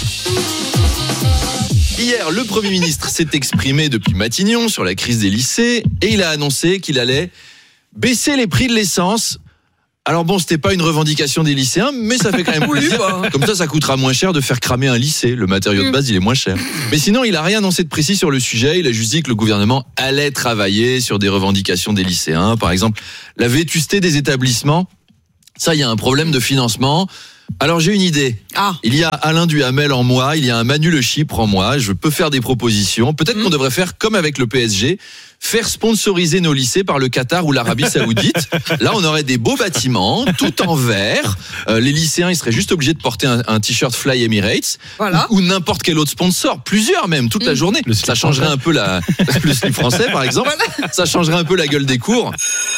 Hier, le Premier ministre s'est exprimé depuis Matignon sur la crise des lycées et il a annoncé qu'il allait baisser les prix de l'essence. Alors bon, c'était pas une revendication des lycéens, mais ça fait quand même plaisir. Comme ça, ça coûtera moins cher de faire cramer un lycée. Le matériau de base, il est moins cher. Mais sinon, il a rien annoncé de précis sur le sujet. Il a juste dit que le gouvernement allait travailler sur des revendications des lycéens. Par exemple, la vétusté des établissements. Ça, il y a un problème de financement. Alors j'ai une idée. Ah. Il y a Alain Duhamel en moi, il y a un Manu Le Chypre en moi. Je peux faire des propositions. Peut-être mmh. qu'on devrait faire comme avec le P S G, faire sponsoriser nos lycées par le Qatar ou l'Arabie Saoudite. Là, on aurait des beaux bâtiments, tout en verre. Euh, les lycéens, ils seraient juste obligés de porter un, un t-shirt Fly Emirates voilà. ou, ou n'importe quel autre sponsor, plusieurs même, toute mmh. la journée. Le Ça changerait français. un peu la le slip français, par exemple. Voilà. Ça changerait un peu la gueule des cours.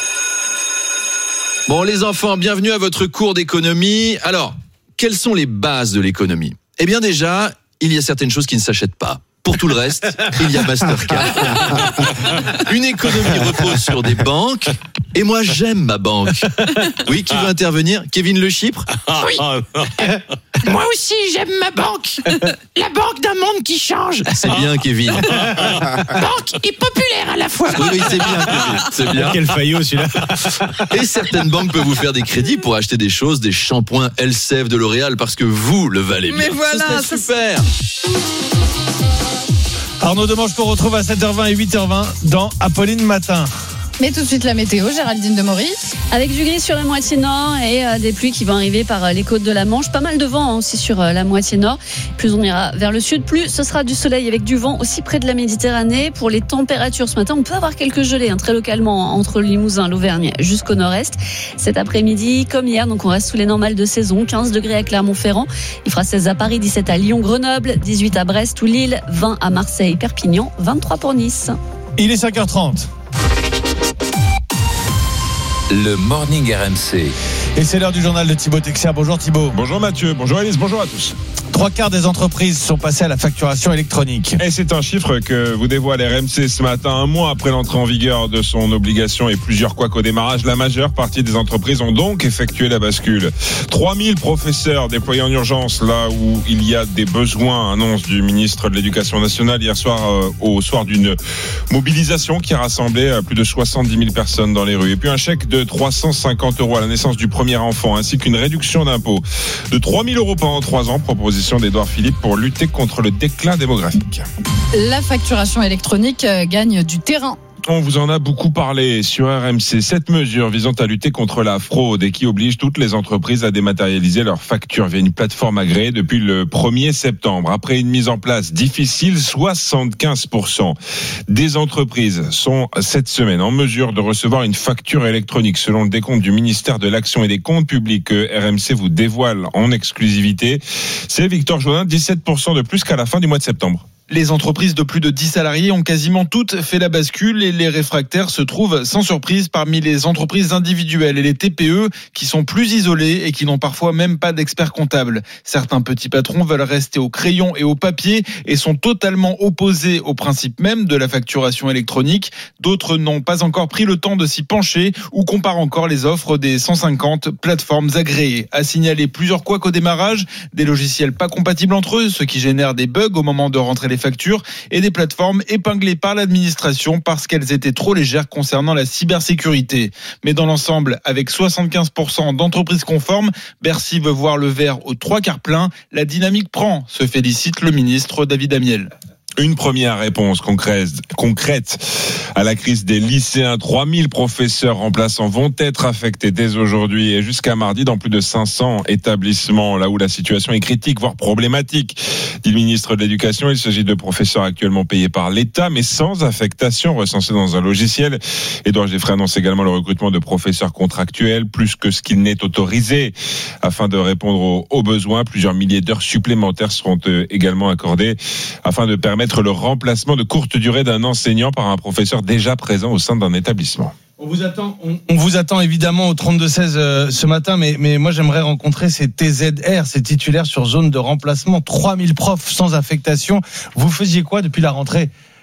Bon, les enfants, bienvenue à votre cours d'économie. Alors, quelles sont les bases de l'économie ? Eh bien déjà, il y a certaines choses qui ne s'achètent pas. Pour tout le reste, il y a Mastercard. Une économie repose sur des banques. Et moi, j'aime ma banque. Oui, qui veut intervenir ? Kevin Le Chypre ?
Oui. Moi aussi, j'aime ma banque. La banque d'un monde qui change.
C'est bien, Kevin.
Banque et populaire à la fois.
Oui, oui, c'est bien, Kevin. C'est bien.
Quel faillot, celui-là.
Et certaines banques peuvent vous faire des crédits pour acheter des choses, des shampoings Elseve de L'Oréal, parce que vous le valez bien.
Mais voilà,
c'est super.
Arnaud Demanche qu'on retrouve à sept heures vingt et huit heures vingt dans Apolline Matin.
Mais tout de suite la météo, Géraldine de Maurice.
Avec du gris sur la moitié nord et euh, des pluies qui vont arriver par euh, les côtes de la Manche. Pas mal de vent hein, aussi sur euh, la moitié nord. Plus on ira vers le sud, plus ce sera du soleil avec du vent aussi près de la Méditerranée. Pour les températures ce matin, on peut avoir quelques gelées hein, très localement entre le Limousin, l'Auvergne jusqu'au nord-est. Cet après-midi, comme hier, donc on reste sous les normales de saison. quinze degrés à Clermont-Ferrand. Il fera seize à Paris, dix-sept à Lyon, Grenoble, dix-huit à Brest ou Lille, vingt à Marseille, Perpignan, vingt-trois pour Nice.
Il est cinq heures trente.
Le Morning R M C.
Et c'est l'heure du journal de Thibaut Texier. Bonjour Thibaut.
Bonjour Mathieu, bonjour Alice, bonjour à tous.
Trois quarts des entreprises sont passées à la facturation électronique.
Et c'est un chiffre que vous dévoile R M C ce matin, un mois après l'entrée en vigueur de son obligation et plusieurs couacs au démarrage. La majeure partie des entreprises ont donc effectué la bascule. trois mille professeurs déployés en urgence là où il y a des besoins, annonce du ministre de l'Éducation nationale hier soir euh, au soir d'une mobilisation qui a rassemblé euh, plus de soixante-dix mille personnes dans les rues. Et puis un chèque de trois cent cinquante euros à la naissance du premier enfant ainsi qu'une réduction d'impôt de trois mille euros pendant trois ans, proposition d'Édouard Philippe pour lutter contre le déclin démographique.
La facturation électronique gagne du terrain.
On vous en a beaucoup parlé sur R M C. Cette mesure visant à lutter contre la fraude et qui oblige toutes les entreprises à dématérialiser leurs factures via une plateforme agréée depuis le premier septembre. Après une mise en place difficile, soixante-quinze pour cent des entreprises sont cette semaine en mesure de recevoir une facture électronique selon le décompte du ministère de l'Action et des Comptes Publics que R M C vous dévoile en exclusivité. C'est Victor Jodin, dix-sept pour cent de plus qu'à la fin du mois de septembre.
Les entreprises de plus de dix salariés ont quasiment toutes fait la bascule et les réfractaires se trouvent sans surprise parmi les entreprises individuelles et les T P E qui sont plus isolées et qui n'ont parfois même pas d'experts comptables. Certains petits patrons veulent rester au crayon et au papier et sont totalement opposés au principe même de la facturation électronique. D'autres n'ont pas encore pris le temps de s'y pencher ou comparent encore les offres des cent cinquante plateformes agréées. À signaler plusieurs couacs au démarrage, des logiciels pas compatibles entre eux, ce qui génère des bugs au moment de rentrer les factures et des plateformes épinglées par l'administration parce qu'elles étaient trop légères concernant la cybersécurité. Mais dans l'ensemble, avec soixante-quinze pour cent d'entreprises conformes, Bercy veut voir le verre aux trois quarts plein. La dynamique prend, se félicite le ministre David Amiel.
Une première réponse concrète, concrète à la crise des lycéens. trois mille professeurs remplaçants vont être affectés dès aujourd'hui et jusqu'à mardi dans plus de cinq cents établissements, là où la situation est critique, voire problématique. Dit le ministre de l'Éducation, il s'agit de professeurs actuellement payés par l'État, mais sans affectation, recensés dans un logiciel. Édouard Geffray annonce également le recrutement de professeurs contractuels, plus que ce qu'il n'est autorisé. Afin de répondre aux, aux besoins, plusieurs milliers d'heures supplémentaires seront euh, également accordées afin de permettre le remplacement de courte durée d'un enseignant par un professeur déjà présent au sein d'un établissement.
On vous attend, on, on vous attend évidemment au trente-deux seize euh, ce matin, mais, mais moi j'aimerais rencontrer ces T Z R, ces titulaires sur zone de remplacement, trois mille profs sans affectation. Vous faisiez quoi depuis la rentrée ?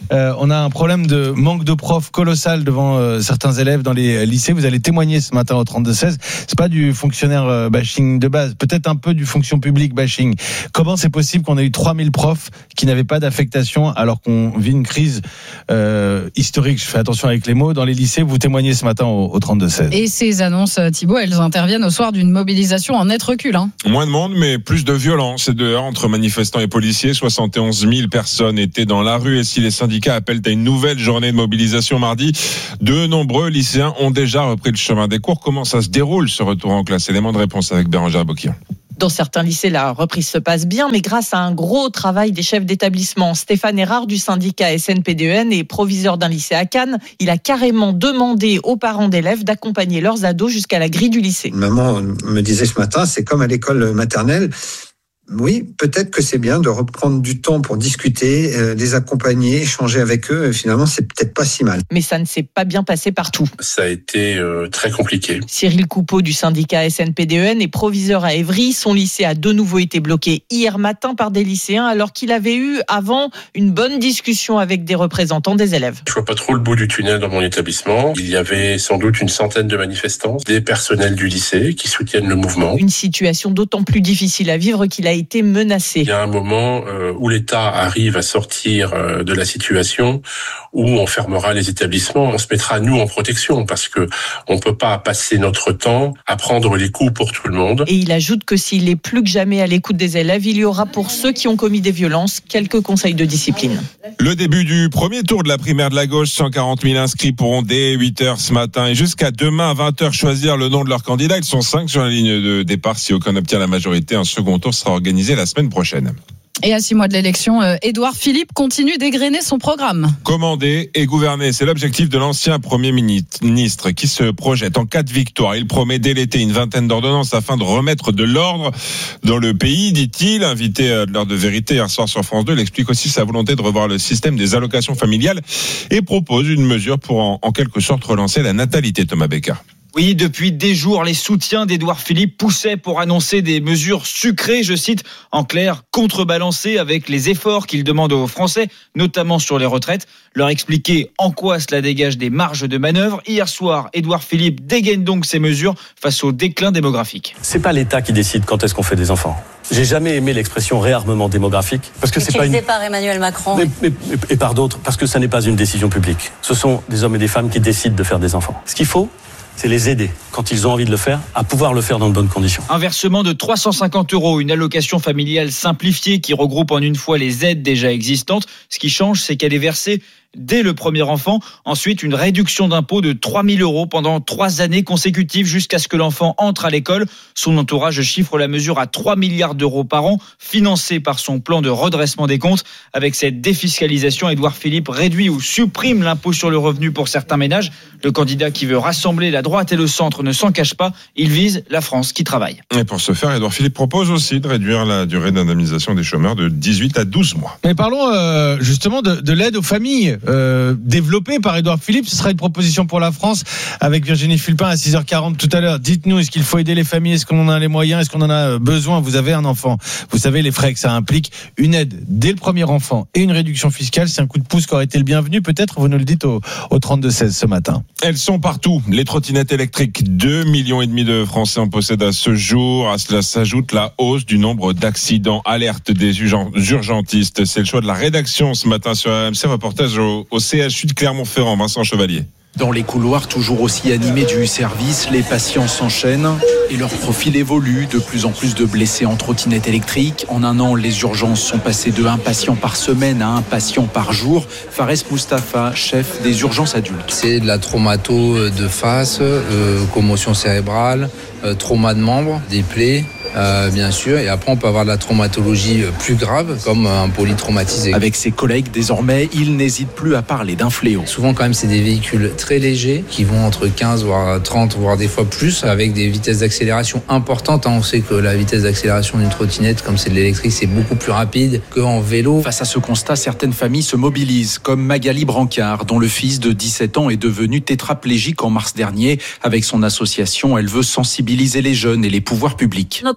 Euh, on a un problème de manque de profs colossal devant euh, certains élèves dans les lycées. Vous allez témoigner ce matin au trente-deux seize. C'est pas du fonctionnaire euh, bashing de base, peut-être un peu du fonction publique bashing. Comment c'est possible qu'on ait eu trois mille profs qui n'avaient pas d'affectation alors qu'on vit une crise euh, historique? Je fais attention avec les mots. Dans les lycées, vous témoignez ce matin au, au trente-deux seize.
Et ces annonces, Thibaut, elles interviennent au soir d'une mobilisation en net recul. Hein.
Moins de monde, mais plus de violence et de entre manifestants et policiers. soixante et onze mille personnes étaient dans la rue. Et si les syndicats appellent à une nouvelle journée de mobilisation mardi, de nombreux lycéens ont déjà repris le chemin des cours. Comment ça se déroule ce retour en classe? Élément de réponse avec Bérangère Boquian.
Dans certains lycées, la reprise se passe bien, mais grâce à un gros travail des chefs d'établissement. Stéphane Erard du syndicat S N P D E N est proviseur d'un lycée à Cannes. Il a carrément demandé aux parents d'élèves d'accompagner leurs ados jusqu'à la grille du lycée.
Maman me disait ce matin, c'est comme à l'école maternelle. Oui, peut-être que c'est bien de reprendre du temps pour discuter, euh, les accompagner, échanger avec eux. Et finalement, c'est peut-être pas si mal.
Mais ça ne s'est pas bien passé partout.
Ça a été euh, très compliqué.
Cyril Coupeau du syndicat S N P D E N est proviseur à Évry. Son lycée a de nouveau été bloqué hier matin par des lycéens alors qu'il avait eu avant une bonne discussion avec des représentants des élèves.
Je vois pas trop le bout du tunnel dans mon établissement. Il y avait sans doute une centaine de manifestants, des personnels du lycée qui soutiennent le mouvement.
Une situation d'autant plus difficile à vivre qu'il a été menacé.
Il y a un moment euh, où l'État arrive à sortir euh, de la situation où on fermera les établissements, on se mettra nous en protection parce que on peut pas passer notre temps à prendre les coups pour tout le monde.
Et il ajoute que s'il est plus que jamais à l'écoute des élèves, il y aura pour ceux qui ont commis des violences quelques conseils de discipline.
Le début du premier tour de la primaire de la gauche, cent quarante mille inscrits pourront dès huit heures ce matin et jusqu'à demain à vingt heures choisir le nom de leur candidat. Ils sont cinq sur la ligne de départ. Si aucun n'obtient la majorité, un second tour sera organisé la semaine prochaine.
Et à six mois de l'élection, euh, Édouard Philippe continue d'égrener son programme.
Commander et gouverner, c'est l'objectif de l'ancien Premier ministre qui se projette en cas de victoire. Il promet dès l'été une vingtaine d'ordonnances afin de remettre de l'ordre dans le pays, dit-il. Invité à l'heure de vérité hier soir sur France deux, il explique aussi sa volonté de revoir le système des allocations familiales et propose une mesure pour en, en quelque sorte relancer la natalité. Thomas Becker.
Oui, depuis des jours, les soutiens d'Édouard Philippe poussaient pour annoncer des mesures sucrées, je cite, en clair, contrebalancées avec les efforts qu'il demande aux Français, notamment sur les retraites, leur expliquer en quoi cela dégage des marges de manœuvre. Hier soir, Édouard Philippe dégaine donc ces mesures face au déclin démographique.
C'est pas l'État qui décide quand est-ce qu'on fait des enfants. J'ai jamais aimé l'expression réarmement démographique parce que c'est pas une...
utilisée par Emmanuel Macron.
Mais, mais, et par d'autres, parce que ça n'est pas une décision publique. Ce sont des hommes et des femmes qui décident de faire des enfants. Ce qu'il faut, c'est les aider, quand ils ont envie de le faire, à pouvoir le faire dans de bonnes conditions.
Un versement de trois cent cinquante euros, une allocation familiale simplifiée qui regroupe en une fois les aides déjà existantes. Ce qui change, c'est qu'elle est versée dès le premier enfant. Ensuite, une réduction d'impôt de trois mille euros pendant trois années consécutives jusqu'à ce que l'enfant entre à l'école. Son entourage chiffre la mesure à trois milliards d'euros par an, financé par son plan de redressement des comptes. Avec cette défiscalisation, Édouard Philippe réduit ou supprime l'impôt sur le revenu pour certains ménages. Le candidat qui veut rassembler la droite et le centre ne s'en cache pas. Il vise la France qui travaille.
Et pour ce faire, Édouard Philippe propose aussi de réduire la durée d'indemnisation des chômeurs de dix-huit à douze mois.
Mais parlons euh, justement de, de l'aide aux familles. Euh, développé par Édouard Philippe. Ce sera une proposition pour la France avec Virginie Fulpin à six heures quarante tout à l'heure. Dites-nous, est-ce qu'il faut aider les familles? Est-ce qu'on en a les moyens? Est-ce qu'on en a besoin? Vous avez un enfant. Vous savez les frais que ça implique. Une aide dès le premier enfant et une réduction fiscale. C'est un coup de pouce qui aurait été le bienvenu. Peut-être, vous nous le dites au, au trente-deux seize ce matin.
Elles sont partout. Les trottinettes électriques. deux millions et demi de Français en possèdent à ce jour. À cela s'ajoute la hausse du nombre d'accidents. Alerte des urgentistes. C'est le choix de la rédaction ce matin sur R M C. Reportage au, au C H U de Clermont-Ferrand, Vincent Chevalier.
Dans les couloirs toujours aussi animés du service, les patients s'enchaînent et leur profil évolue. De plus en plus de blessés en trottinette électrique. En un an, les urgences sont passées de un patient par semaine à un patient par jour. Fares Mustafa, chef des urgences adultes.
C'est de la traumato de face, euh, commotion cérébrale, euh, trauma de membre, des plaies. Euh, bien sûr, et après on peut avoir de la traumatologie plus grave comme un polytraumatisé.
Avec ses collègues désormais, il n'hésite plus à parler d'un fléau.
Souvent quand même c'est des véhicules très légers qui vont entre quinze voire trente voire des fois plus avec des vitesses d'accélération importantes. On sait que la vitesse d'accélération d'une trottinette comme c'est de l'électrique c'est beaucoup plus rapide qu'en vélo.
Face à ce constat, certaines familles se mobilisent comme Magali Brancard dont le fils de dix-sept ans est devenu tétraplégique en mars dernier. Avec son association, elle veut sensibiliser les jeunes et les pouvoirs publics.
Notre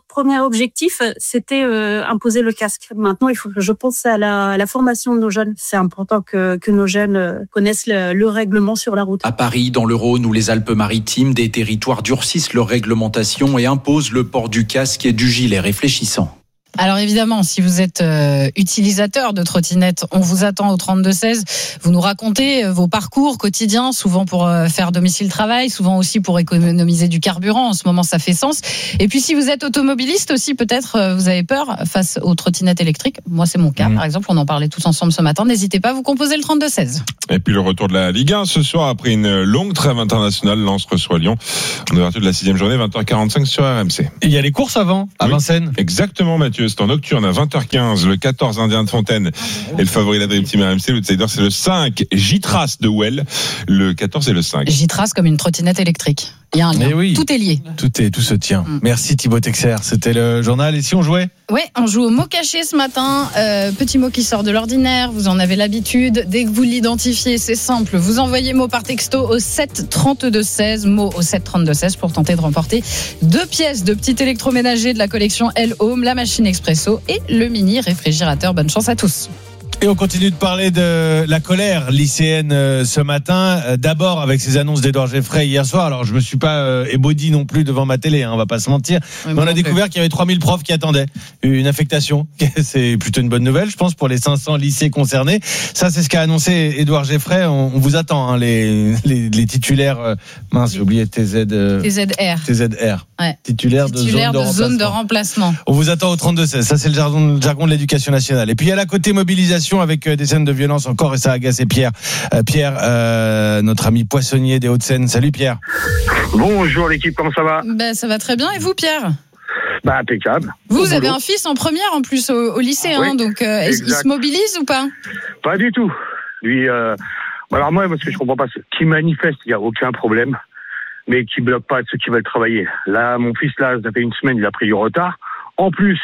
premier objectif, c'était euh, imposer le casque. Maintenant, il faut que je pense à la, à la formation de nos jeunes. C'est important que, que nos jeunes euh, connaissent le, le règlement sur la route.
À Paris, dans le Rhône ou les Alpes-Maritimes, des territoires durcissent leur réglementation et imposent le port du casque et du gilet réfléchissant.
Alors évidemment, si vous êtes euh, utilisateur de trottinette, on vous attend au trente-deux seize. Vous nous racontez euh, vos parcours quotidiens, souvent pour euh, faire domicile-travail, souvent aussi pour économiser du carburant. En ce moment, ça fait sens. Et puis si vous êtes automobiliste aussi, peut-être euh, vous avez peur face aux trottinettes électriques. Moi, c'est mon cas, mmh. par exemple. On en parlait tous ensemble ce matin. N'hésitez pas à vous composer le trente-deux seize.
Et puis le retour de la Ligue un ce soir après une longue trêve internationale. Lens reçoit Lyon. En ouverture de la sixième journée, vingt heures quarante-cinq sur R M C.
Et il y a les courses avant, à oui, Vincennes.
Exactement, Mathieu. C'est en nocturne à vingt heures quinze. Le quatorze Indien de Fontaine et le favori la Dream Team R M C. L'outsider, c'est le cinq J-Trace de Well. Le quatorze et le cinq.
J-Trace comme une trottinette électrique. Il y a un lien.
Oui.
Tout est lié.
Tout est, tout se tient. Mm. Merci Thibaut Texer. C'était le journal. Et si on jouait?
Oui, on joue au mot caché ce matin. Euh, petit mot qui sort de l'ordinaire. Vous en avez l'habitude. Dès que vous l'identifiez, c'est simple. Vous envoyez mot par texto au sept trente-deux seize. Mot au sept trente-deux seize pour tenter de remporter deux pièces de petit électroménager de la collection L Home, la machine expresso et le mini réfrigérateur. Bonne chance à tous.
Et on continue de parler de la colère lycéenne ce matin. D'abord avec ces annonces d'Édouard Geffray hier soir. Alors je me suis pas ébaudi non plus devant ma télé, hein, on va pas se mentir. Oui, mais on a découvert qu'il y avait trois mille profs qui attendaient une affectation. C'est plutôt une bonne nouvelle, je pense, pour les cinq cents lycées concernés. Ça, c'est ce qu'a annoncé Édouard Geffray. On, on vous attend, hein, les, les, les titulaires. Mince, j'ai oublié T Z. T Z R. T Z R.
Ouais.
Titulaires de,
Titulaire
zone, de,
de zone de remplacement.
On vous attend au trente-deux seize. Ça, c'est le jargon, le jargon de l'éducation nationale. Et puis, il y a la côté mobilisation avec des scènes de violence encore, et ça a agacé Pierre. Euh, Pierre, euh, notre ami poissonnier des Hauts-de-Seine. Salut Pierre.
Bonjour l'équipe, comment ça va?
Ben, ça va très bien. Et vous, Pierre?
Bah, impeccable.
Vous, vous avez un fils en première en plus au, au lycée, ah, hein, oui, donc euh, il se mobilise ou pas?
Pas du tout. Lui, euh, alors moi, parce que je comprends pas, qui manifeste, il n'y a aucun problème, mais qui bloque pas ceux qui veulent travailler. Là, mon fils, là, ça fait une semaine, il a pris du retard. En plus,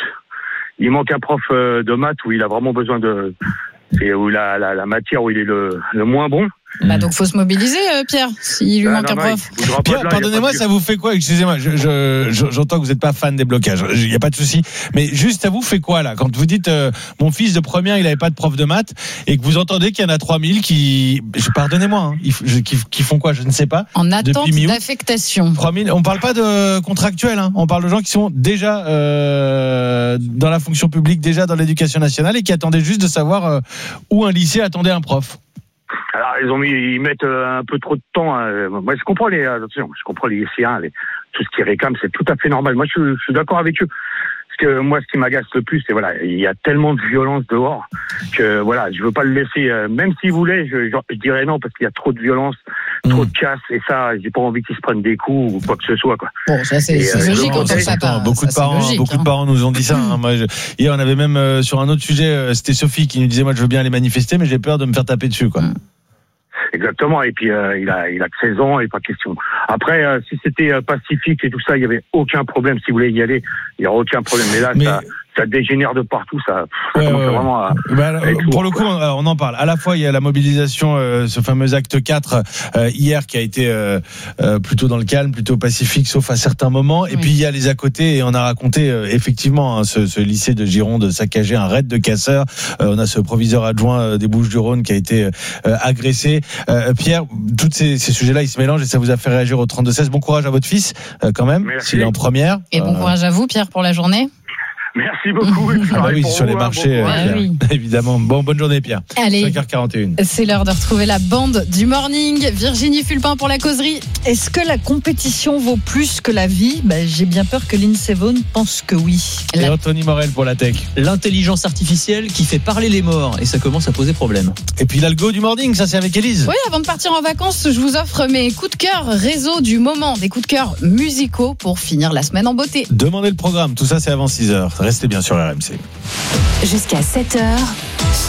il manque un prof de maths où il a vraiment besoin de... C'est où la, la, la matière où il est le, le moins bon.
Bah donc faut se mobiliser, euh, Pierre, s'il lui
ah,
manque
non,
un prof.
Pierre, pardonnez-moi, ça vous fait quoi? Excusez-moi, je, je, je, j'entends que vous n'êtes pas fan des blocages, il n'y a pas de souci. Mais juste, ça vous fait quoi là? Quand vous dites euh, mon fils de première, il n'avait pas de prof de maths, et que vous entendez qu'il y en a trois mille qui, pardonnez-moi, hein, qui, qui font quoi? Je ne sais pas.
En attente d'affectation.
trois mille, on ne parle pas de contractuels, hein, on parle de gens qui sont déjà euh, dans la fonction publique, déjà dans l'éducation nationale, et qui attendaient juste de savoir euh, où un lycée attendait un prof.
Alors ils ont mis, ils mettent un peu trop de temps. Hein. Moi je comprends les, attention, je comprends les lycéens, les, tout ce qu'ils réclament, c'est tout à fait normal. Moi je, je suis d'accord avec eux. Parce que moi ce qui m'agace le plus, c'est voilà, il y a tellement de violence dehors que voilà, je veux pas le laisser. Même s'il voulait, je, je, je dirais non parce qu'il y a trop de violence, trop mmh. de casse et ça, j'ai pas envie qu'ils se prennent des coups ou quoi que ce soit quoi.
Bon, ça c'est, c'est euh, logique.
C'est, c'est, pas, beaucoup de parents, logique, beaucoup hein. de parents nous ont dit ça. Hein. Moi, je, hier on avait même euh, sur un autre sujet, euh, c'était Sophie qui nous disait moi je veux bien aller manifester, mais j'ai peur de me faire taper dessus quoi. Mmh.
Exactement, et puis euh, il a il a que seize ans et pas question. Après, euh, si c'était euh, pacifique et tout ça, il y avait aucun problème. Si vous voulez y aller, il y a aucun problème. Mais là, Mais... ça, ça dégénère de partout. Ça, ça
euh,
commence vraiment à.
Bah, à pour le coup, on, on en parle. À la fois, il y a la mobilisation, euh, ce fameux acte quatre euh, hier qui a été euh, euh, plutôt dans le calme, plutôt pacifique, sauf à certains moments. Et oui. puis il y a les à côté, et on a raconté euh, effectivement hein, ce, ce lycée de Gironde saccagé, un raid de casseurs. Euh, on a ce proviseur adjoint euh, des Bouches-du-Rhône qui a été euh, agressé. Euh, Pierre, tous ces, ces sujets-là, ils se mélangent et ça vous a fait réagir au trente-deux seize. Bon courage à votre fils, euh, quand même,
Merci.
s'il est en première.
Et bon courage à vous, Pierre, pour la journée.
Merci beaucoup.
Ah bah oui, sur les marchés,
hein,
bon, euh, oui. évidemment. Bon, bonne journée, Pierre.
Allez,
cinq heures quarante et une.
C'est l'heure de retrouver la bande du morning. Virginie Fulpin pour la causerie.
Est-ce que la compétition vaut plus que la vie? bah, J'ai bien peur que Lindsey Vonn pense que oui.
Et
la...
Anthony Morel pour la tech.
L'intelligence artificielle qui fait parler les morts, et ça commence à poser problème.
Et puis l'algo du morning, ça c'est avec Élise.
Oui, avant de partir en vacances, je vous offre mes coups de cœur réseau du moment, des coups de cœur musicaux pour finir la semaine en beauté.
Demandez le programme, tout ça c'est avant six heures. Restez bien sur R M C.
Jusqu'à sept heures,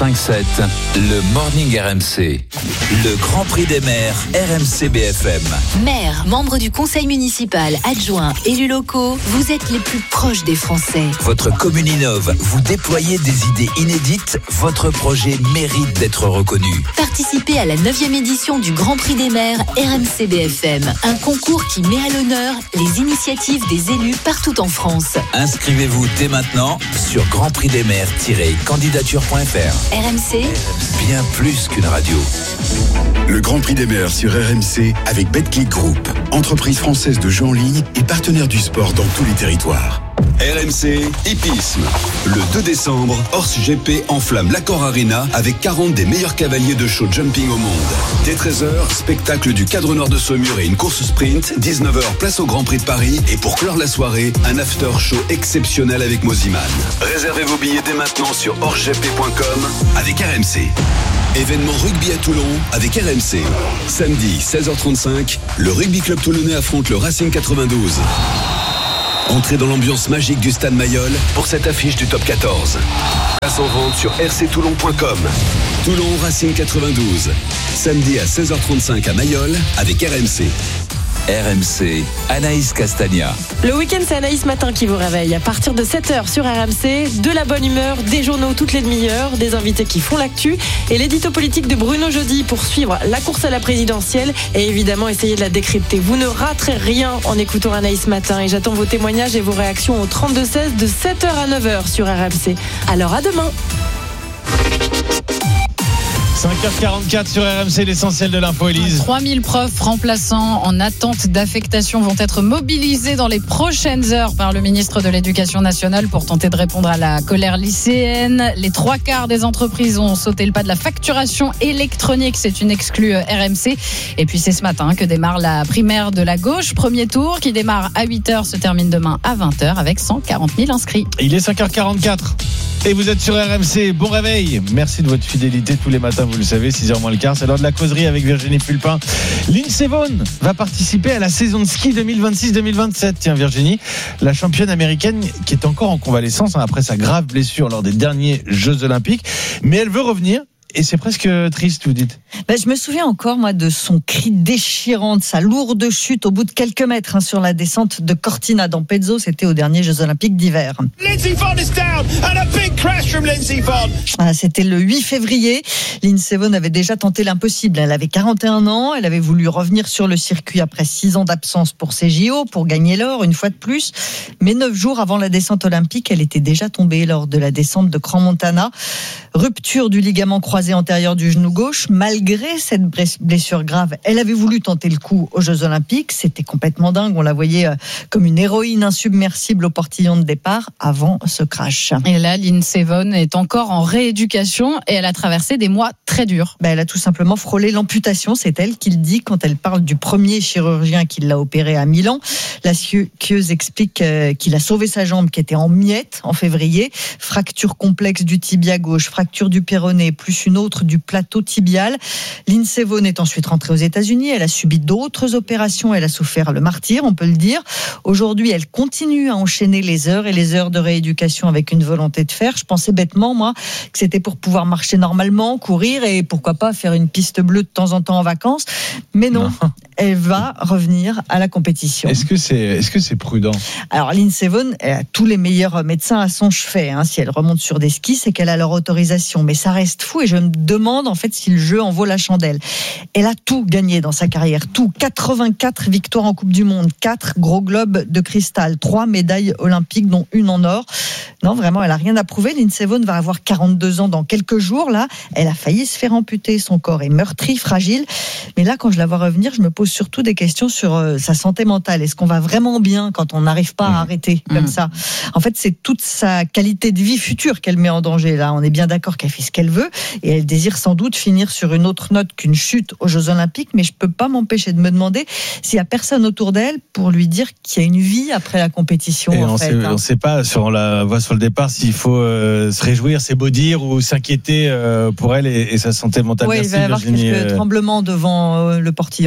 cinq sept, le Morning R M C. Le Grand Prix des maires R M C B F M.
Maires, membres du conseil municipal, adjoints, élus locaux, vous êtes les plus proches des Français.
Votre commune innove, vous déployez des idées inédites, votre projet mérite d'être reconnu.
Participez à la neuvième édition du Grand Prix des maires R M C B F M, un concours qui met à l'honneur les initiatives des élus partout en France.
Inscrivez-vous dès maintenant sur grand prix des maires tiret candidature point f r.
R M C,
Bien plus qu'une radio.
Le Grand Prix des maires sur R M C avec Betclic Group, entreprise française de jeux en ligne et partenaire du sport dans tous les territoires.
R M C Hippisme. Le deux décembre, Horse G P enflamme l'Accor Arena avec quarante des meilleurs cavaliers de show jumping au monde. Dès treize heures, spectacle du cadre nord de Saumur et une course sprint. dix-neuf heures, place au Grand Prix de Paris. Et pour clore la soirée, un after show exceptionnel avec Moziman. Réservez vos billets dès maintenant sur horse g p point com avec R M C. Événement rugby à Toulon avec R M C. Samedi, seize heures trente-cinq, le Rugby Club Toulonnais affronte le Racing quatre-vingt-douze. Entrez dans l'ambiance magique du Stade Mayol pour cette affiche du top quatorze. Place en vente sur r c toulon point com. Toulon Racing quatre-vingt-douze. Samedi à seize heures trente-cinq à Mayol avec R M C.
R M C, Anaïs Castagna.
Le week-end, c'est Anaïs Matin qui vous réveille. À partir de sept heures sur R M C, de la bonne humeur, des journaux toutes les demi-heures, des invités qui font l'actu et l'édito politique de Bruno Jeudi pour suivre la course à la présidentielle et évidemment essayer de la décrypter. Vous ne raterez rien en écoutant Anaïs Matin et j'attends vos témoignages et vos réactions au trente-deux seize de sept heures à neuf heures sur R M C. Alors à demain.
cinq heures quarante-quatre sur R M C, l'essentiel de l'info, Élise.
trois mille profs remplaçants en attente d'affectation vont être mobilisés dans les prochaines heures par le ministre de l'Éducation nationale pour tenter de répondre à la colère lycéenne. Les trois quarts des entreprises ont sauté le pas de la facturation électronique. C'est une exclue R M C. Et puis c'est ce matin que démarre la primaire de la gauche. Premier tour qui démarre à huit heures, se termine demain à vingt heures avec cent quarante mille inscrits.
Il est cinq heures quarante-quatre. Et vous êtes sur R M C, bon réveil. Merci de votre fidélité tous les matins, vous le savez, six heures moins le quart. C'est l'heure de la causerie avec Virginie Fulpin. Lindsey Vonn va participer à la saison de ski deux mille vingt-six deux mille vingt-sept. Tiens Virginie, la championne américaine qui est encore en convalescence hein, après sa grave blessure lors des derniers Jeux Olympiques. Mais elle veut revenir. Et c'est presque triste, vous dites.
Ben, je me souviens encore, moi, de son cri déchirant, de sa lourde chute au bout de quelques mètres hein, sur la descente de Cortina d'Ampezzo. C'était aux derniers Jeux Olympiques d'hiver.
Lindsey Vonn is down and a big crash from Lindsey Vonn.
Voilà, c'était le huit février. Lindsey Vonn avait déjà tenté l'impossible. Elle avait quarante et un ans. Elle avait voulu revenir sur le circuit après six ans d'absence pour ses J O, pour gagner l'or une fois de plus. Mais neuf jours avant la descente olympique, elle était déjà tombée lors de la descente de Crans-Montana. Rupture du ligament croisé antérieur du genou gauche. Malgré cette blessure grave, elle avait voulu tenter le coup aux Jeux Olympiques. C'était complètement dingue. On la voyait comme une héroïne insubmersible au portillon de départ avant ce crash.
Et là, Lindsey Vonn est encore en rééducation et elle a traversé des mois très durs.
Ben, elle a tout simplement frôlé l'amputation. C'est elle qui le dit quand elle parle du premier chirurgien qui l'a opérée à Milan. La skieuse explique qu'il a sauvé sa jambe qui était en miettes en février. Fracture complexe du tibia gauche, fracture du péroné, plus une autre du plateau tibial. Lindsey Vonn est ensuite rentrée aux États-Unis. Elle a subi d'autres opérations. Elle a souffert le martyre, on peut le dire. Aujourd'hui, elle continue à enchaîner les heures et les heures de rééducation avec une volonté de faire. Je pensais bêtement, moi, que c'était pour pouvoir marcher normalement, courir et pourquoi pas faire une piste bleue de temps en temps en vacances. Mais non, non. Elle va revenir à la compétition.
Est-ce que c'est, est-ce que c'est prudent ?
Alors, Lindsey Vonn, elle a tous les meilleurs médecins à son chevet. Hein. Si elle remonte sur des skis, c'est qu'elle a leur autorisation. Mais ça reste fou et je me demande en fait si le jeu en vaut la chandelle. Elle a tout gagné dans sa carrière, tout. quatre-vingt-quatre victoires en Coupe du Monde, quatre gros globes de cristal, trois médailles olympiques dont une en or. Non, vraiment, elle a rien à prouver. Lindsey Vonn va avoir quarante-deux ans dans quelques jours. Là, elle a failli se faire amputer. Son corps est meurtri, fragile. Mais là, quand je la vois revenir, je me pose surtout des questions sur euh, sa santé mentale. Est-ce qu'on va vraiment bien quand on n'arrive pas à arrêter comme mmh. ça ? En fait, c'est toute sa qualité de vie future qu'elle met en danger. Là, on est bien d'accord qu'elle fait ce qu'elle veut et elle désire sans doute finir sur une autre note qu'une chute aux Jeux Olympiques. Mais je peux pas m'empêcher de me demander s'il y a personne autour d'elle pour lui dire qu'il y a une vie après la compétition.
Et
en
on
fait,
ne
hein.
sait pas sur la voie sur le départ s'il faut euh, se réjouir, c'est beau dire, ou s'inquiéter euh, pour elle et, et sa santé mentale.
Oui,
Merci,
il va y avoir
Virginie,
quelques
euh...
tremblements devant euh, le portillon.
Merci.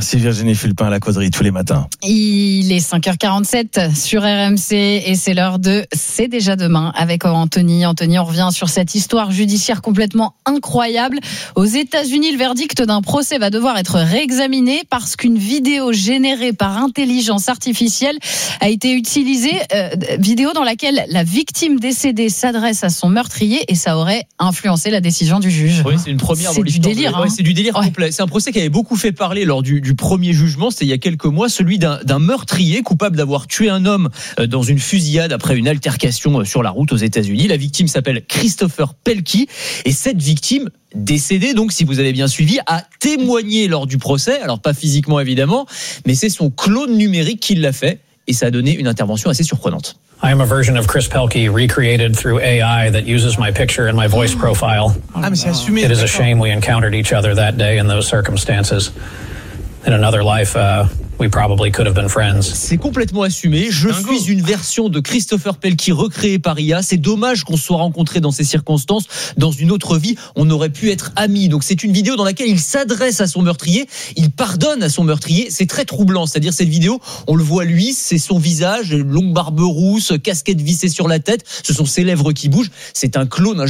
Merci Virginie Fulpin à la causerie tous les matins.
Il est cinq heures quarante-sept sur R M C et c'est l'heure de C'est déjà demain avec Anthony. Anthony, on revient sur cette histoire judiciaire complètement incroyable. Aux États-Unis, le verdict d'un procès va devoir être réexaminé parce qu'une vidéo générée par intelligence artificielle a été utilisée, euh, vidéo dans laquelle la victime décédée s'adresse à son meurtrier et ça aurait influencé la décision du juge.
Oui, c'est une première.
C'est du délire.
Ouais,
hein.
c'est du délire
ouais.
complet. C'est un procès qui avait beaucoup fait parler lors du, du premier jugement, c'était il y a quelques mois, celui d'un, d'un meurtrier coupable d'avoir tué un homme dans une fusillade après une altercation sur la route aux États-Unis. La victime s'appelle Christopher Pelkey et cette victime décédée, donc si vous avez bien suivi, a témoigné lors du procès, alors pas physiquement évidemment, mais c'est son clone numérique qui l'a fait et ça a donné une intervention assez surprenante.
I am a version of Chris Pelkey recreated through A I that uses my picture and my voice profile.
Ah, mais c'est assumé.
It is a shame we encountered each other that day in those circumstances. In another life, uh, we probably could have been friends.
C'est complètement assumé. Je Dingo. suis une version de Christopher Pelkey recréée par I A. C'est dommage qu'on se soit rencontrés dans ces circonstances. Dans une autre vie, on aurait pu être amis. Donc c'est une vidéo dans laquelle il s'adresse à son meurtrier. Il pardonne à son meurtrier. C'est très troublant. C'est-à-dire cette vidéo, on le voit lui, c'est son visage, longue barbe rousse, casquette vissée sur la tête. Ce sont ses lèvres qui bougent. C'est un clone, un